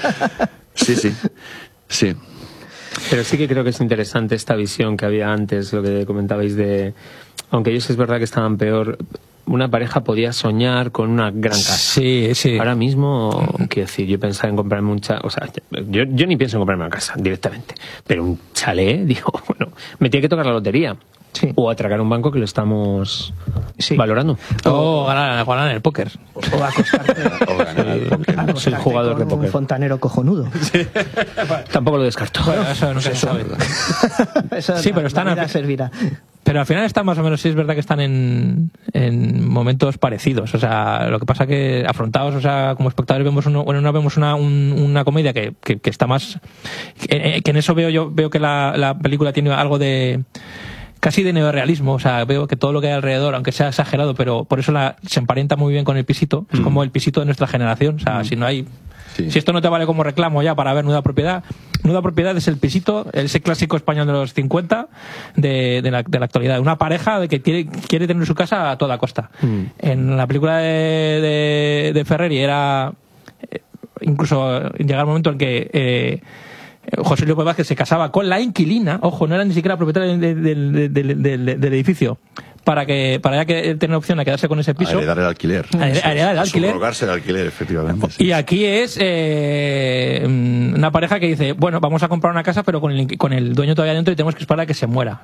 Sí. Pero sí que creo que es interesante esta visión que había antes, lo que comentabais de... Aunque ellos es verdad que estaban peor, una pareja podía soñar con una gran casa. Sí, sí. Ahora mismo, quiero decir, yo pensaba en comprarme un chalet, o sea, yo ni pienso en comprarme una casa directamente, pero un chalet, digo, bueno, me tiene que tocar la lotería. Sí. O atracar un banco que lo estamos Sí. valorando. O ganar en el póker. O acostarte, O ganar al póker. acostarte Soy jugador con de póker. un fontanero cojonudo. Tampoco lo descarto. Bueno, eso nunca se sabe. Eso Sí, pero están la vida al- servirá. Pero al final están más o menos, sí es verdad que están en momentos parecidos. O sea, lo que pasa que afrontados, o sea, como espectadores vemos una comedia que está más... Que en eso veo que la película tiene algo de... casi de neorrealismo, o sea, veo que todo lo que hay alrededor, aunque sea exagerado, pero por eso se emparenta muy bien con el pisito, es como el pisito de nuestra generación, o sea, si no hay... Sí. Si esto no te vale como reclamo ya para ver Nuda Propiedad es el pisito, ese clásico español de los 50 de la actualidad, una pareja de que quiere tener su casa a toda costa. En la película de Ferreri era incluso llegar el momento en que José Luis Vázquez se casaba con la inquilina, ojo, no era ni siquiera propietario del edificio, para ya que tener opción a quedarse con ese piso. A heredar el alquiler. A heredar el alquiler. Subrogarse el alquiler, efectivamente. Sí. Y aquí es una pareja que dice, bueno, vamos a comprar una casa, pero con el dueño todavía dentro y tenemos que esperar a que se muera.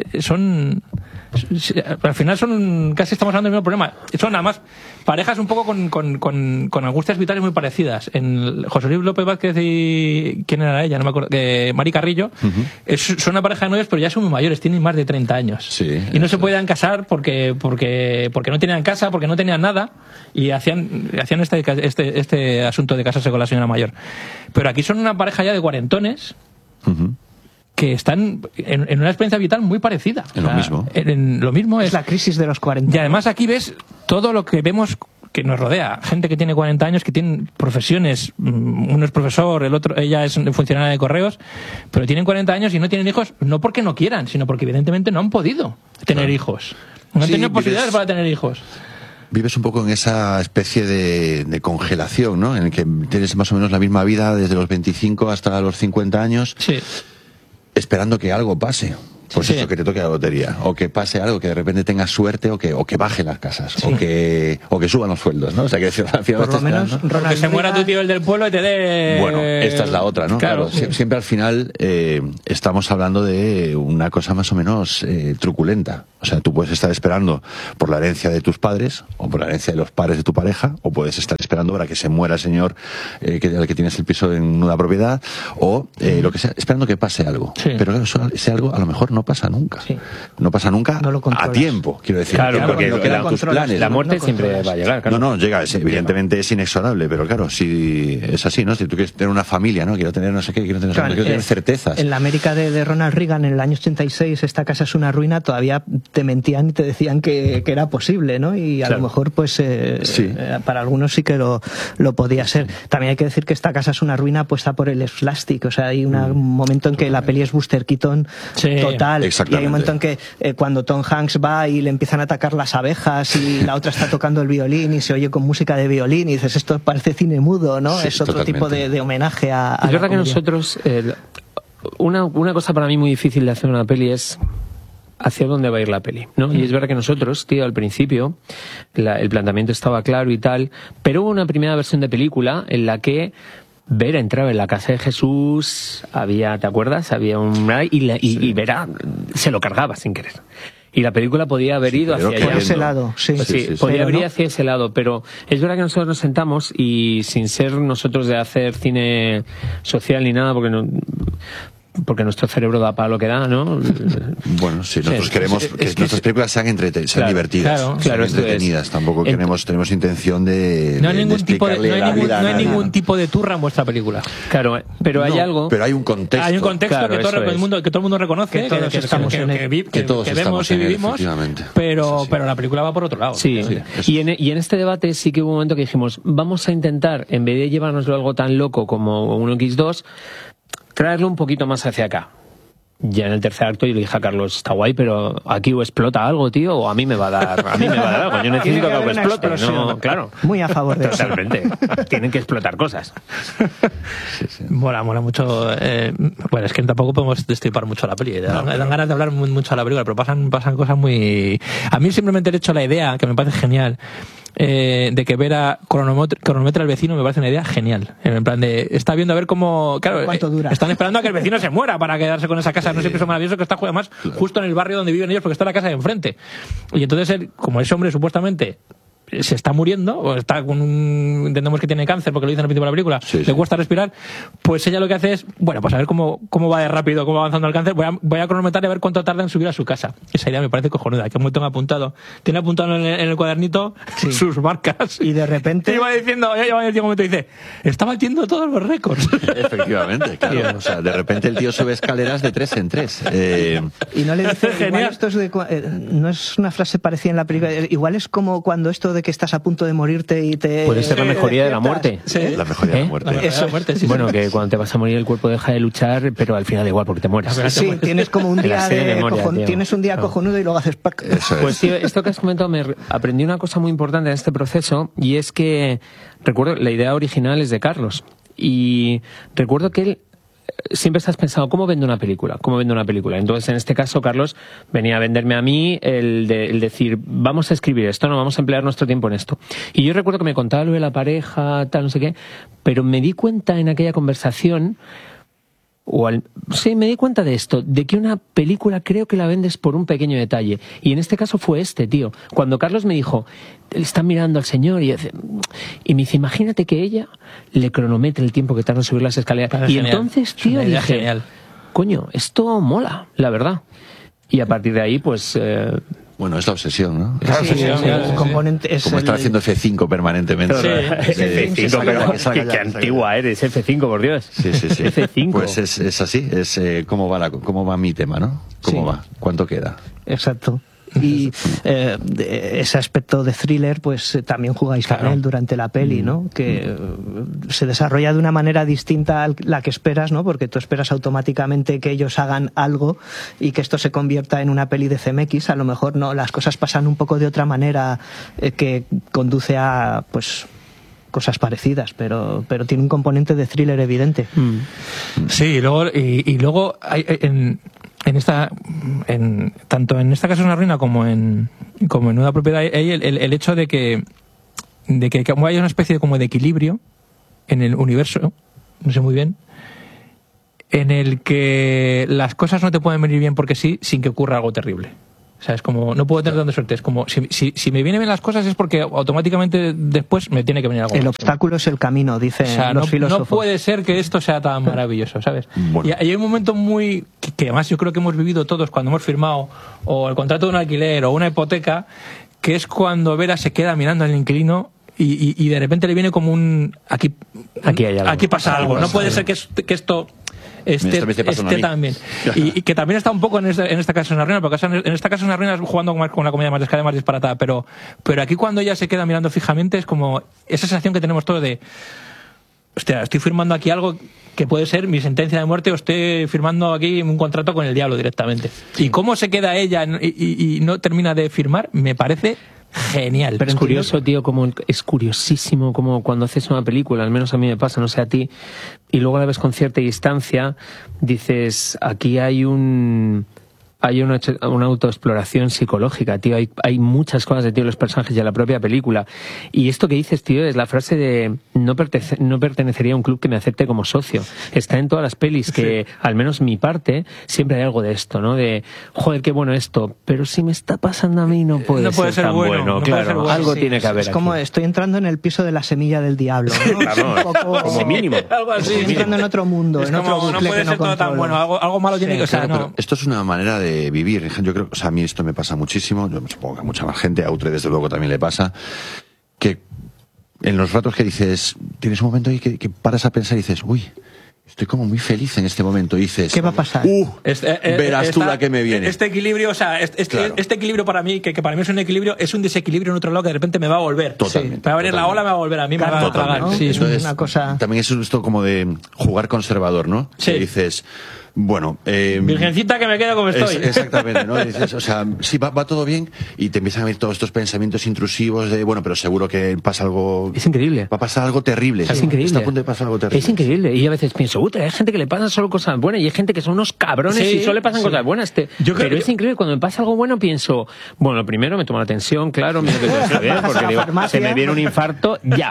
Al final casi estamos hablando del mismo problema. Son además parejas un poco con angustias vitales muy parecidas. En José Luis López Vázquez y... ¿quién era ella? No me acuerdo. Mari Carrillo. Son una pareja de novios, pero ya son muy mayores, tienen más de 30 años. Sí, y no se podían casar porque no tenían casa, porque no tenían nada, y hacían este asunto de casarse con la señora mayor. Pero aquí son una pareja ya de cuarentones que están en una experiencia vital muy parecida. En lo mismo. En lo mismo Es la crisis de los 40. y además aquí ves todo lo que vemos que nos rodea. Gente que tiene 40 años, que tiene profesiones. Uno es profesor, ella es funcionaria de correos, pero tienen 40 años y no tienen hijos, no porque no quieran, sino porque evidentemente no han podido tener hijos. No han Sí, tenido posibilidades vives- para tener hijos. Vives un poco en esa especie de congelación, ¿no? En el que tienes más o menos la misma vida desde los 25 hasta los 50 años, Sí. esperando que algo pase. Pues Sí. eso, que te toque la lotería, o que pase algo, que de repente tengas suerte, o que bajen las casas, o que suban los sueldos, ¿no? O sea, que al final Por lo estás menos esperando. Ronald Que se muera Reagan- tu tío el del pueblo y te dé... Bueno, esta es la otra, ¿no? Claro. Siempre al final estamos hablando de una cosa más o menos truculenta. O O sea, tú puedes estar esperando por la herencia de tus padres, o por la herencia de los padres de tu pareja, o puedes estar esperando para que se muera el señor al que tienes el piso en una propiedad, o lo que sea, esperando que pase algo. Sí. Pero claro, ese algo a lo mejor no pasa nunca. Sí. No pasa nunca No lo a controlas. tiempo, quiero decir. Claro, porque no quedan tus planes. la muerte no siempre controlas. va a llegar. Claro. No, llega, evidentemente es inexorable, pero claro, si es así, ¿no? Si tú quieres tener una familia, ¿no? Quiero tener no sé qué, quiero tener, Claro, quiero tener certezas. En la América de Ronald Reagan, en el año 86, esta casa es una ruina, todavía te mentían y te decían que era posible, ¿no? Y a Claro. lo mejor, pues, Sí. para algunos sí que lo podía ser. También hay que decir que esta casa es una ruina puesta por el slapstick, o sea, hay un momento en que la peli es Buster Keaton Sí, total, y exactamente. hay un momento en que cuando Tom Hanks va y le empiezan a atacar las abejas y la otra está tocando el violín y se oye con música de violín y dices, esto parece cine mudo, ¿no? Sí, es otro totalmente. tipo de homenaje a Es la verdad que comedia. nosotros, una cosa para mí muy difícil de hacer una peli es hacia dónde va a ir la peli, ¿no? Y es verdad que nosotros, tío, al principio el planteamiento estaba claro y tal, pero hubo una primera versión de película en la que Vera entraba en la casa de Jesús, ¿te acuerdas? Había y Vera se lo cargaba sin querer. Y la película podía haber ido pero hacia Por allá. ese lado, sí. Pues sí, Sí, sí, sí. podía Pero haber ido no. hacia ese lado, pero es verdad que nosotros nos sentamos y sin ser nosotros de hacer cine social ni nada, porque nuestro cerebro da para lo que da, ¿no? Bueno, sí, nosotros queremos que nuestras películas sean sean Claro, divertidas, claro, sean claro, esto es. entretenidas. Tampoco tenemos intención de No hay de ningún tipo de, explicarle la vida a no hay nadie. ningún tipo de turra en vuestra película. Claro, pero hay No, algo... pero hay un contexto. Hay un contexto Claro, que, todo eso el es. mundo, que todo el mundo reconoce, Que todos estamos en él. que todos vemos estamos y en él, vivimos, efectivamente. pero, Sí, sí. pero la película va por otro lado. Sí, Sí, y en este debate sí que hubo un momento que dijimos, vamos a intentar, en vez de llevárnoslo algo tan loco como un X2, traerlo un poquito más hacia acá. Ya en el tercer acto yo le dije a Carlos, está guay, pero aquí o explota algo, tío, o a mí me va a dar algo. Yo Tiene necesito que algo haber una explote, explosión. ¿no? Claro. Muy a favor de eso. Totalmente. Tienen que explotar cosas. Mola mucho. Bueno, es que tampoco podemos destripar mucho la peli. Dan ganas de hablar mucho de la película, pero pasan cosas muy... A mí simplemente el hecho, la idea, que me parece genial, de que Vera cronometra al vecino, me parece una idea genial. En plan de, está viendo a ver cómo... Claro, ¿Cuánto dura? están esperando a que el vecino se muera para quedarse con esa casa. No siempre es maravilloso que está además justo en el barrio donde viven ellos, porque está la casa de enfrente. Y entonces él, como ese hombre supuestamente se está muriendo, o está con entendemos que tiene cáncer porque lo dicen al principio de la película, Sí, le sí. cuesta respirar, pues ella lo que hace es, bueno, pues a ver cómo va de rápido, cómo va avanzando el cáncer, voy a cronometrar y a ver cuánto tarda en subir a su casa. Esa idea me parece cojonuda, que un montón apuntado. Tiene apuntado en el cuadernito sus marcas. Y de repente... Y va diciendo, ella va a decir un momento y dice, está batiendo todos los récords. Efectivamente, claro. O sea, de repente el tío sube escaleras de 3 en 3. Y no le dice, Genial. igual esto es no es una frase parecida en la película, igual es como cuando esto de que estás a punto de morirte y te... Puede ser la mejoría de la muerte. Sí. La mejoría de la muerte. La verdad, la muerte, sí, Bueno, sí. que cuando te vas a morir el cuerpo deja de luchar, pero al final da igual porque te mueres. Sí, tienes como un En la día serie de memoria, tío. tienes un día No. cojonudo y luego haces pack. Eso es. Pues tío, esto que has comentado, aprendí una cosa muy importante en este proceso, y es que recuerdo, la idea original es de Carlos, y recuerdo que él siempre estás pensando, ¿cómo vendo una película? ¿Cómo vendo una película? Entonces, en este caso, Carlos venía a venderme a mí el decir, vamos a escribir esto, no vamos a emplear nuestro tiempo en esto. Y yo recuerdo que me contaba lo de la pareja, tal, no sé qué, pero me di cuenta en aquella conversación, sí, me di cuenta de esto, de que una película creo que la vendes por un pequeño detalle. Y en este caso fue tío. Cuando Carlos me dijo, él está mirando al señor y me dice, imagínate que ella le cronometre el tiempo que tarda en subir las escaleras. Parece Y genial. entonces, Es una tío, idea dije, genial. coño, esto mola, la verdad. Y a partir de ahí, pues... Bueno, es la obsesión, ¿no? Claro, Sí, sí, es sí, el sí. componente es Como estar el- haciendo F5 permanentemente. Sí. F5, Saca pero ya, saca qué ya, antigua eres, F5, por Dios. Sí, sí, sí. F5. Pues es así, es cómo va mi tema, ¿no? ¿Cómo Sí. va? ¿Cuánto queda? Exacto. Y ese aspecto de thriller, pues también jugáis con Claro. él durante la peli, ¿no? Que se desarrolla de una manera distinta a la que esperas, ¿no? Porque tú esperas automáticamente que ellos hagan algo y que esto se convierta en una peli de CMX. A lo mejor no, las cosas pasan un poco de otra manera que conduce a, pues, cosas parecidas, pero tiene un componente de thriller evidente. Sí, y luego hay, tanto en esta casa es una ruina como en una propiedad hay el hecho de que como hay una especie como de equilibrio en el universo, no sé muy bien, en el que las cosas no te pueden venir bien porque sí, sin que ocurra algo terrible. O sea, es como, no puedo tener tanta suerte. Es como, si me vienen bien las cosas es porque automáticamente después me tiene que venir algo. El obstáculo es el camino, dicen los filósofos. No puede ser que esto sea tan maravilloso, ¿sabes? Bueno. Y hay un momento que además yo creo que hemos vivido todos cuando hemos firmado o el contrato de un alquiler o una hipoteca, que es cuando Vera se queda mirando al inquilino y de repente le viene como aquí pasa algo. No puede ser que esto esté también. Y que también está un poco en esta casa es una ruina, porque en esta casa es una ruina jugando con la comedia más disparatada, pero aquí cuando ella se queda mirando fijamente es como esa sensación que tenemos todos de, hostia, estoy firmando aquí algo que puede ser mi sentencia de muerte, o estoy firmando aquí un contrato con el diablo directamente. Y cómo se queda ella y no termina de firmar, me parece genial. Pero es curioso, tío, es curiosísimo como cuando haces una película, al menos a mí me pasa, no sé a ti, y luego la ves con cierta distancia, dices, aquí hay una autoexploración psicológica, tío. Hay muchas cosas de ti en los personajes y en la propia película. Y esto que dices, tío, es la frase de no pertenecería a un club que me acepte como socio. Está en todas las pelis que, al menos mi parte, siempre hay algo de esto, ¿no? De, joder, qué bueno esto, pero si me está pasando a mí no puede ser tan bueno. Claro, algo tiene que haber. Es como, estoy entrando en el piso de la semilla del diablo, ¿no? Claro, un poco, como mínimo. Algo así. Estoy entrando en otro mundo, en otro bucle. No puede ser todo tan bueno. Algo malo tiene que... O sea, no. Esto es una manera de vivir. Yo creo, o sea, a mí esto me pasa muchísimo, yo supongo que a mucha más gente, a Outre desde luego también le pasa, que en los ratos que dices, tienes un momento ahí que paras a pensar y dices, uy, estoy como muy feliz en este momento, y dices, ¿qué va a pasar? Verás tú la que me viene. Este equilibrio, o sea, este equilibrio para mí, que para mí es un equilibrio, es un desequilibrio en otro lado que de repente me va a volver. Totalmente. Me va a venir la ola, me va a volver a mí, me va a tragar. ¿no? Sí, entonces, una cosa... también es esto como de jugar conservador, ¿no? Sí. Que dices, bueno... Virgencita, que me quedo como estoy. Exactamente, ¿no? Dices, o sea, sí, va todo bien, y te empiezan a venir todos estos pensamientos intrusivos de, bueno, pero seguro que pasa algo... Es increíble. Va a pasar algo terrible. Es increíble. Está a punto de pasar algo terrible. Es increíble. Y a veces pienso, hay gente que le pasan solo cosas buenas y hay gente que son unos cabrones y solo le pasan cosas buenas. Pero es increíble. Cuando me pasa algo bueno pienso, bueno, primero me tomo la tensión, claro, mira que todo está bien, porque digo, se me viene un infarto, ya.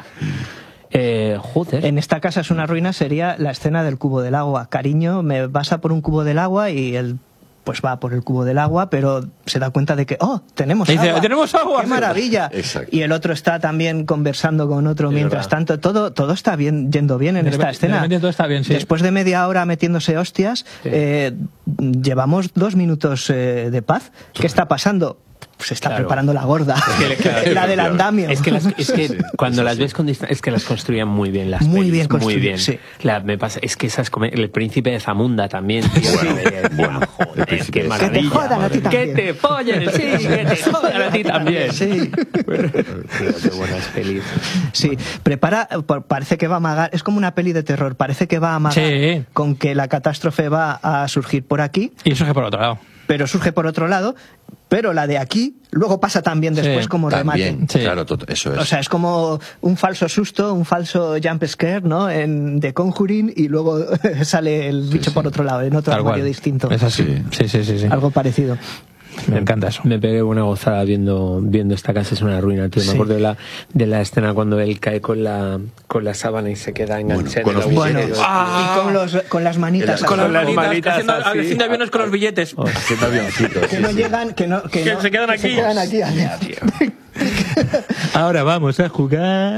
Joder. En esta casa es una ruina sería la escena del cubo del agua. Cariño, me vas a por un cubo del agua y él pues va por el cubo del agua, pero se da cuenta de que, tenemos agua. ¡Tenemos agua! ¡Qué maravilla! Exacto. Y el otro está también conversando con otro mientras tanto. Todo está yendo bien en esta escena. Todo está bien, sí. Después de media hora metiéndose hostias, llevamos 2 minutos de paz. ¿Qué está pasando? Se está preparando la gorda, la del andamio. Es que cuando las ves con distancia, es que las construían muy bien las muy pelis, bien construidas, muy bien. sí. Me pasa, es que el príncipe de Zamunda también, tío. Bueno, joder, qué maravilla. Que te jodan a ti también. Que te follen, sí, que te jodan a ti también. Sí. Qué buenas pelis. Sí, parece que va a amagar, es como una peli de terror, parece que va a amagar con que la catástrofe va a surgir por aquí. Y surge por otro lado. Pero surge por otro lado, pero la de aquí luego pasa también después como remate. Sí. Claro, eso es. O sea, es como un falso susto, un falso jump scare, ¿no? De Conjuring, y luego sale el bicho por otro lado, en otro armario distinto. Es así. Sí. Algo parecido. Me encanta eso. Me pegué una gozada viendo esta casa es una ruina, tío. Me acuerdo de la escena cuando él cae con la sábana y se queda enganchado. Y con las manitas. Con las manitas. Haciendo aviones con los billetes. Haciendo avioncitos. Que no llegan, que se quedan aquí. Se quedan aquí. Ahora vamos a jugar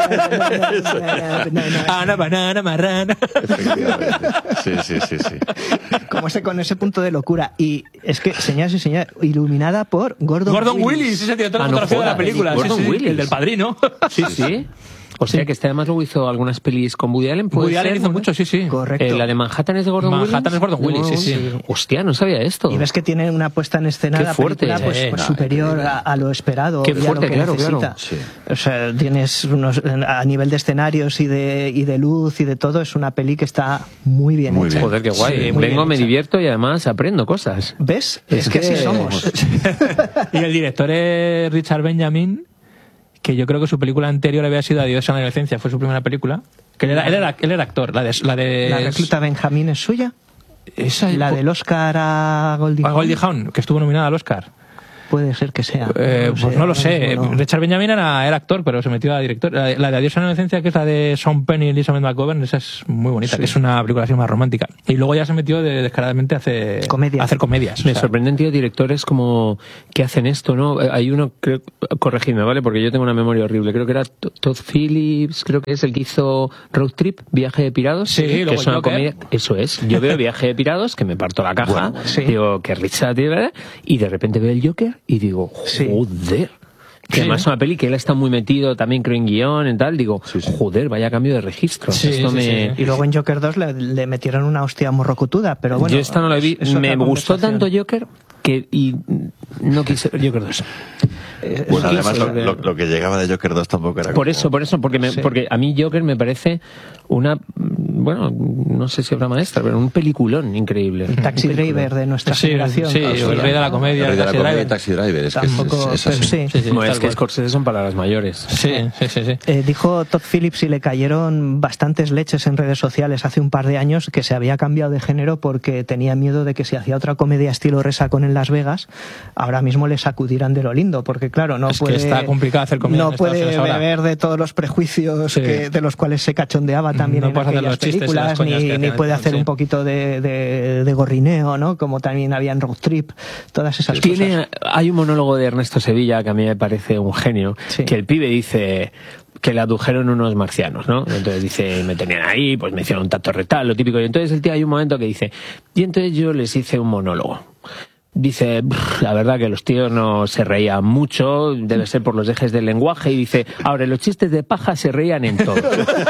a una banana marrana. Sí. Como con ese punto de locura. Y es que, señoras y señores, iluminada por Gordon Willis. Ese director de fotografía de la película. Gordon Willis. El del Padrino. Sí. O sea que además luego hizo algunas pelis con Woody Allen. Woody Allen hizo mucho, sí. Correcto. La de Manhattan es de Gordon Willis. Manhattan es Gordon Willis, sí. Hostia, no sabía esto. Y ves que tiene una puesta en escena Qué la fuerte, película pues superior a lo esperado. Qué fuerte, a lo que necesita. Claro. Sí. O sea, tienes a nivel de escenarios y de luz y de todo, es una peli que está muy bien hecha. Joder, qué guay. Sí, vengo, me divierto y además aprendo cosas. ¿Ves? Es que así somos. Y el director es Richard Benjamin, que yo creo que su película anterior había sido Adiós a la inocencia, fue su primera película. Que él era actor. La recluta Benjamín es suya. Esa, la del Oscar a Goldie Hawn. Que estuvo nominada al Oscar. puede ser que sea? Pues no lo sé. No. Richard Benjamin era actor, pero se metió a director. La de Adiós a la inocencia, que es la de Sean Penn y Elizabeth McGovern, esa es muy bonita, que es una película así más romántica. Y luego ya se metió descaradamente a hacer comedias. Me sorprenden, tío, directores como que hacen esto, ¿no? Hay uno, corregidme, ¿vale? Porque yo tengo una memoria horrible. Creo que era Todd Phillips, creo que es el que hizo Road Trip, Viaje de Pirados. Sí, que es una comedia. Eso es. Yo veo Viaje de Pirados, que me parto la caja, digo, que risa, tío, ¿verdad? Y de repente veo el Joker y digo, joder. Que además es una peli que él está muy metido, también creo en guión y tal, digo, joder, vaya cambio de registro. Y luego en Joker 2 le metieron una hostia morrocotuda, pero bueno. Yo esta no la vi, me gustó tanto Joker y no quise ver Joker 2. Bueno, además lo que llegaba de Joker 2 tampoco era por eso, porque a mí Joker me parece una, bueno, no sé si obra maestra, pero un peliculón increíble. El Taxi Driver de nuestra generación. Sí, el rey de la comedia. El rey de la comedia, Taxi Driver. Es que Scorsese son palabras mayores. Sí. Dijo Todd Phillips, y le cayeron bastantes leches en redes sociales hace un par de años, que se había cambiado de género porque tenía miedo de que si hacía otra comedia estilo Resacón en Las Vegas, ahora mismo le sacudieran de lo lindo, porque claro, no puede, está complicado hacer comedia. No puede beber de todos los prejuicios de los cuales se cachondeaba también en aquellas películas, ni puede hacer un poquito de gorrineo, ¿no? Como también había en Road Trip, todas esas cosas. Hay un monólogo de Ernesto Sevilla que a mí me parece un genio, que el pibe dice que le adujeron unos marcianos, ¿no? Entonces dice, me tenían ahí, pues me hicieron un tacto rectal, lo típico. Y entonces el tío, hay un momento que dice, y entonces yo les hice un monólogo. Dice, la verdad que los tíos no se reían mucho, debe ser por los ejes del lenguaje, y dice, ahora los chistes de paja se reían en todo.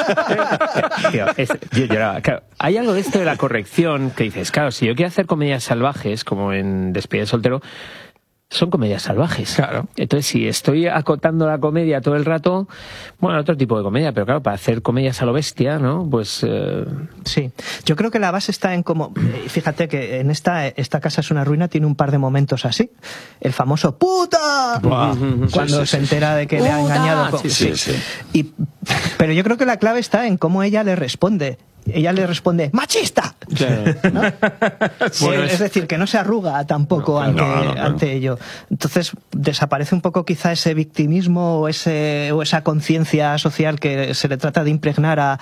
Tío, yo lloraba. Claro, hay algo de esto de la corrección que dices, claro, si yo quiero hacer comedias salvajes, como en Despedida de soltero, son comedias salvajes. Claro. Entonces, si estoy acotando la comedia todo el rato, bueno, otro tipo de comedia, pero claro, para hacer comedias a lo bestia, ¿no? Pues... Sí. Yo creo que la base está en cómo... Fíjate que en esta casa es una ruina, tiene un par de momentos así. El famoso ¡puta! Cuando se entera de que le ha engañado. Pero yo creo que la clave está en cómo ella le responde. Ella le responde ¡machista! ¿No? Es decir, que no se arruga tampoco ante ello. Entonces desaparece un poco quizá ese victimismo o esa conciencia social que se le trata de impregnar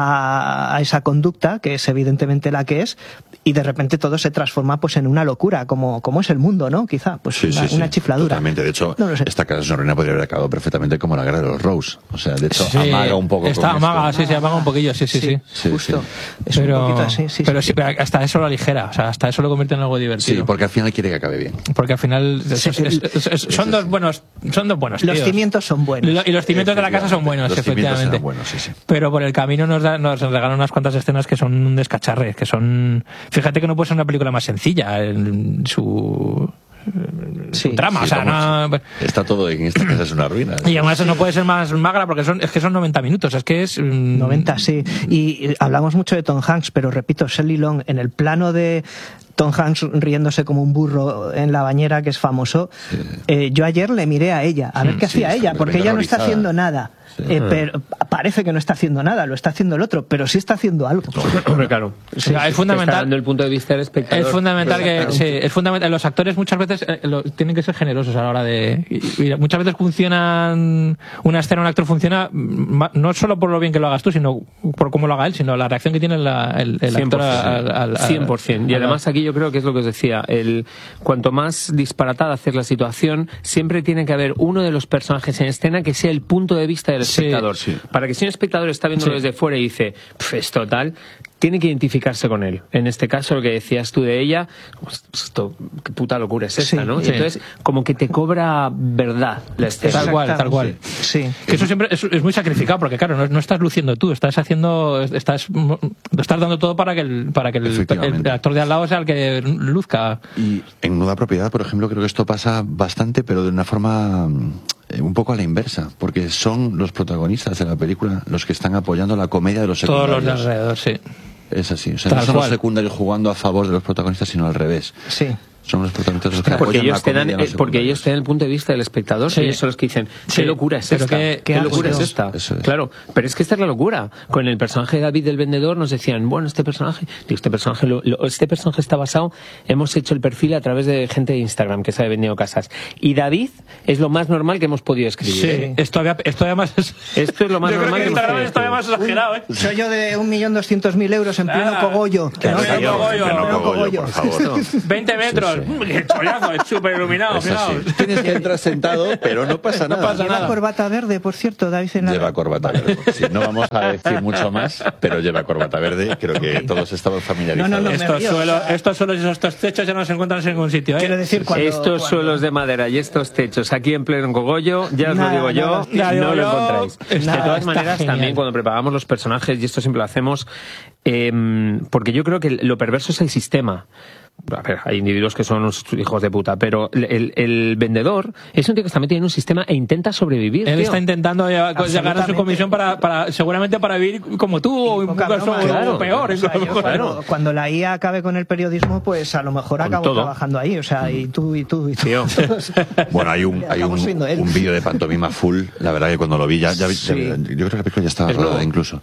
a esa conducta, que es evidentemente la que es, y de repente todo se transforma pues en una locura, como es el mundo, ¿no? Quizá, pues una chifladura. Totalmente. De hecho, esta casa es una ruina, podría haber acabado perfectamente como la guerra de los Rose. O sea, de hecho, amaga un poco. Amaga un poquillo, sí. Justo. Pero hasta eso lo aligera, o sea, hasta eso lo convierte en algo divertido. Sí, porque al final quiere que acabe bien. Porque al final son dos buenos tíos. Los cimientos son buenos. Y los cimientos de la casa son buenos, efectivamente. Pero por el camino nos regalan unas cuantas escenas que son un descacharre, que son... Fíjate que no puede ser una película más sencilla en su trama, o sea, no... Está todo en esta casa es una ruina. Y además no puede ser más magra porque son 90 minutos, es que es... 90, sí. Y hablamos mucho de Tom Hanks, pero repito, Shelley Long, en el plano de Tom Hanks riéndose como un burro en la bañera, que es famoso, yo ayer le miré a ella, a ver qué hacía ella, porque ella no está haciendo nada. Pero parece que no está haciendo nada, lo está haciendo el otro, pero sí está haciendo algo. Claro. Es fundamental. Está dando el punto de vista del espectador. Es fundamental es fundamental. Los actores muchas veces tienen que ser generosos a la hora de. Y muchas veces funcionan una escena, un actor funciona no solo por lo bien que lo hagas tú, sino por cómo lo haga él, sino la reacción que tiene el actor al 100%. Y además aquí yo creo que es lo que os decía, cuanto más disparatada hacer la situación, siempre tiene que haber uno de los personajes en escena que sea el punto de vista del espectador. Para que si un espectador está viéndolo desde fuera y dice, es total, tiene que identificarse con él. En este caso, lo que decías tú de ella, pues, esto, qué puta locura es esta, ¿no? Y entonces, como que te cobra verdad la escena. Tal cual. Sí. Que eso siempre es muy sacrificado, porque claro, no estás luciendo tú, estás dando todo para que el actor de al lado sea el que luzca. Y en Nuda Propiedad, por ejemplo, creo que esto pasa bastante, pero de una forma un poco a la inversa, porque son los protagonistas de la película los que están apoyando la comedia de los secundarios. Todos los de alrededor, sí. Es así, o sea, no son los secundarios jugando a favor de los protagonistas, sino al revés. Sí. Son los protagonistas los que porque apoyan ellos la te dan, comedia, no sé porque cómo ellos es. te dan el punto de vista del espectador, Sí. y ellos son los que dicen, Sí. ¿qué locura es Pero esta? ¿Qué locura es asco. esta? Eso es. Claro, pero es que esta es la locura. Con el personaje de David del vendedor nos decían, bueno, este personaje está basado, hemos hecho el perfil a través de gente de Instagram que se ha vendido casas. Y David es lo más normal que hemos podido escribir. Sí, ¿eh? esto además es... Esto es lo más Yo creo normal que que hemos Instagram podido es todavía más escribir. exagerado, ¿eh? Soy yo de 1.200.000 euros en pleno Ah, cogollo. que no, ¿no? que no, cogollo. Que no Pleno cogollo, por favor. 20 metros. ¡Qué chollazo! Es súper iluminado, Es así. fijaos. Tienes que entrar sentado, pero no pasa nada. pasa Lleva nada. corbata verde, por cierto, David en la... Lleva corbata verde. Sí, no vamos a decir mucho más, pero lleva corbata verde. Creo que todos estamos familiarizados. No, me Estos río, suelos, o sea- estos suelos y estos techos ya no se encuentran en ningún sitio, ¿eh? Quiero decir, Estos suelos de madera y estos techos aquí en pleno cogollo, ya os lo Nada, digo yo, nada, ya digo no lo yo, encontráis. De nada, todas está maneras, genial. también cuando preparamos los personajes, y esto siempre lo hacemos, porque yo creo que lo perverso es el sistema. A ver, hay individuos que son unos hijos de puta, pero el vendedor es un tío que está metido en un sistema e intenta sobrevivir. Él tío. está intentando llegar a su Absolutamente. comisión seguramente para vivir como tú o en un Poca caso broma, claro. peor. O sea, yo Claro. cuando la IA acabe con el periodismo, pues a lo mejor Con acabo todo. trabajando ahí. O sea, y tú. Tío. Bueno, hay un Acabamos siendo él. vídeo de pantomima full. La verdad que cuando lo vi, yo creo que la película ya estaba Es rodada nuevo. incluso.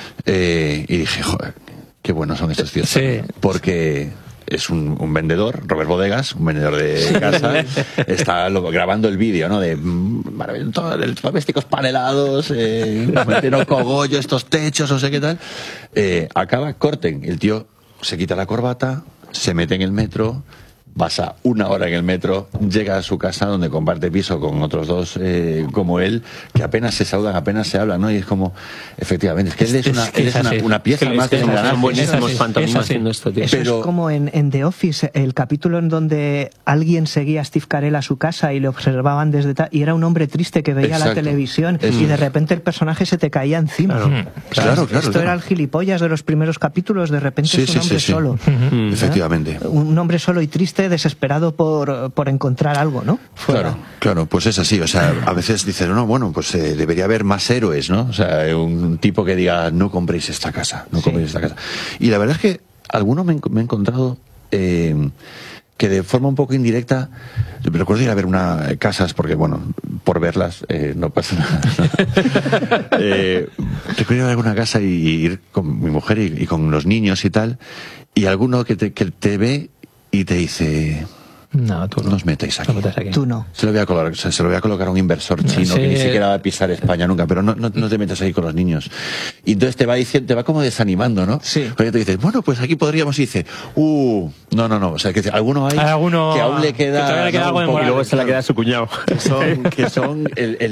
Y dije, joder, qué buenos son estos tíos. Sí. Porque es un vendedor, Robert Bodegas, un vendedor de casa, está grabando el vídeo, ¿no? De maravilloso, domésticos panelados, metieron cogollo, estos techos, no sé qué tal. Acaba, corten, el tío se quita la corbata, se mete en el metro, pasa 1 hora en el metro, llega a su casa donde comparte piso con otros dos como él, que apenas se saludan, apenas se hablan, ¿no? Y es como, efectivamente, es que él es una pieza más de Son engranaje. buenísimos es pantomimas así. haciendo esto, tío. Eso Pero- es como en The Office, el capítulo en donde alguien seguía a Steve Carell a su casa y le observaban desde y era un hombre triste que veía la Exacto. televisión Eso y de es. repente el personaje se te caía encima. Claro, Esto era el gilipollas de los primeros capítulos, de repente Sí, es un sí, hombre sí, sí. solo. Efectivamente. Un hombre solo y triste, desesperado por encontrar algo, ¿no? Fuera. Claro, pues es así. O sea, a veces dices, no, bueno, pues debería haber más héroes, ¿no? O sea, un tipo que diga, no compréis esta casa, no compréis esta casa. Y la verdad es que algunos me he encontrado que de forma un poco indirecta, me recuerdo ir a ver casas, porque bueno, por verlas no pasa nada. Recuerdo ir a ver una casa y ir con mi mujer y con los niños y tal, y alguno que te ve y te dice, No, tú no os metáis aquí. No metáis aquí. Tú no. Se lo voy a colocar a un inversor chino Sí. que ni siquiera va a pisar España nunca, pero no te metas ahí con los niños. Y entonces te va diciendo, te va como desanimando, ¿no? Sí. Porque te dices, bueno, pues aquí podríamos, y dice, no. O sea, que alguno hay Alguno que aún le que queda, todavía le queda algo de un poco- Y luego se la queda a su cuñado. que son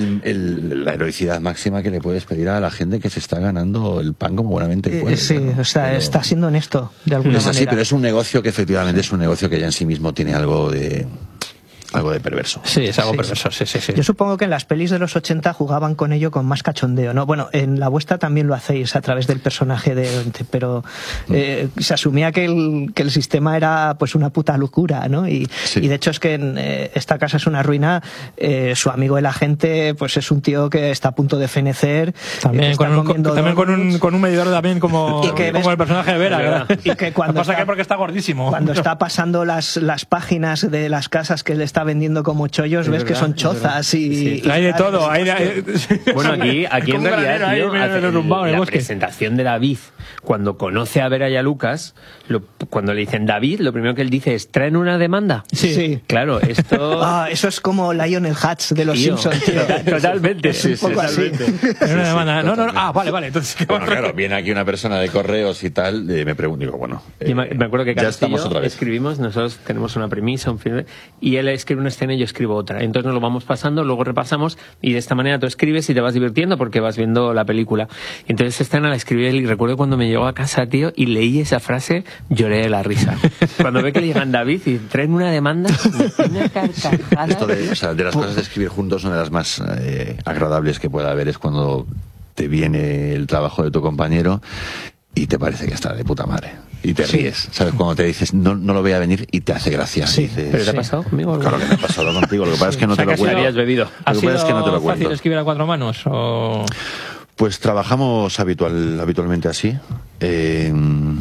la heroicidad máxima que le puedes pedir a la gente que se está ganando el pan como buenamente puede. Sí, ¿no? o sea, Pero- está siendo honesto de alguna es así, manera. pero es un negocio que efectivamente es un negocio que ya en sí mismo tiene algo de perverso. Sí, es algo Sí, perverso, sí. Yo supongo que en las pelis de los 80 jugaban con ello con más cachondeo, ¿no? Bueno, en la vuestra también lo hacéis a través del personaje pero se asumía que el sistema era pues una puta locura, ¿no? Y de hecho es que en esta casa es una ruina, su amigo el agente pues es un tío que está a punto de fenecer, También, está comiendo donuts. con un medidor también como Y que ves- el personaje de Vera. ¿verdad? Y que cuando Lo que pasa está- que porque está gordísimo. Cuando está pasando las páginas de las casas que le está vendiendo como chollos, ves que son chozas y Hay de tal. todo. Bueno, aquí en Como un realidad, granero ahí tío, medio hace- derrumbado en el la bosque. presentación de David, cuando conoce a Vera y a Lucas, cuando le dicen David, lo primero que él dice es, ¿traen una demanda? Sí. Claro, esto... Ah, eso es como Lionel Hutz de los Tío, Simpsons, tío. totalmente. Es un poco así. Era una demanda. No. Ah, vale. Entonces, ¿qué Bueno, va a claro, viene aquí una persona de correos y tal, me pregunto, digo, bueno, Yo me acuerdo que ya Carlos y estamos yo otra vez. escribimos, nosotros tenemos una premisa, un final, y él escribe una escena y yo escribo otra. Entonces nos lo vamos pasando, luego repasamos, y de esta manera tú escribes y te vas divirtiendo porque vas viendo la película. Entonces esta escena la escribí él y recuerdo cuando me llegó a casa, tío, y leí esa frase, lloré de la risa. Cuando ve que le llegan David y traen una demanda, una carcajada. Esto de las cosas de escribir juntos, una de las más agradables que pueda haber es cuando te viene el trabajo de tu compañero y te parece que está de puta madre. Y te ríes, ¿sabes? Cuando te dices, no lo voy a venir y te hace gracia. Sí, Dices, ¿Pero te ha pasado conmigo? Claro que me ha pasado contigo, lo que pasa es que no te lo que cuento. habías bebido. ¿Ha Lo que sido pasa es que no te lo fácil cuento. escribir a 4 manos? O... Pues trabajamos habitualmente así.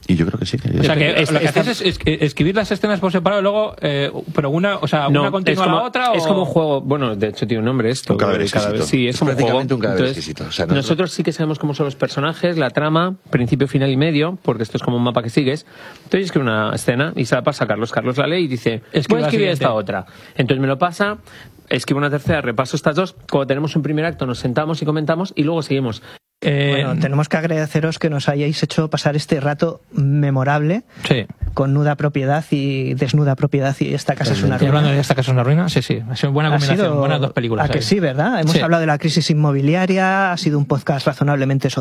Y yo creo que sí. O sea, que lo que haces es escribir las escenas por separado y luego, pero una continua a la otra. Es como un juego, bueno, de hecho tiene un nombre esto. Un cadáver exquisito. Sí, es como prácticamente un cadáver Entonces, exquisito. O sea, nosotros sí que sabemos cómo son los personajes, la trama, principio, final y medio, porque esto es como un mapa que sigues. Entonces escribe una escena y se la pasa a Carlos. Carlos la lee y dice, voy a escribir esta otra. Entonces me lo pasa, escribo una tercera, repaso estas dos. Cuando tenemos un primer acto nos sentamos y comentamos y luego seguimos. Bueno, tenemos que agradeceros que nos hayáis hecho pasar este rato memorable, sí, con nuda propiedad y desnuda propiedad, y esta casa es una ruina. Hablando de esta casa es una ruina, sí, ha sido buena combinación, buenas dos películas. ¿A que sí, verdad? Hemos hablado de la crisis inmobiliaria, ha sido un podcast razonablemente social.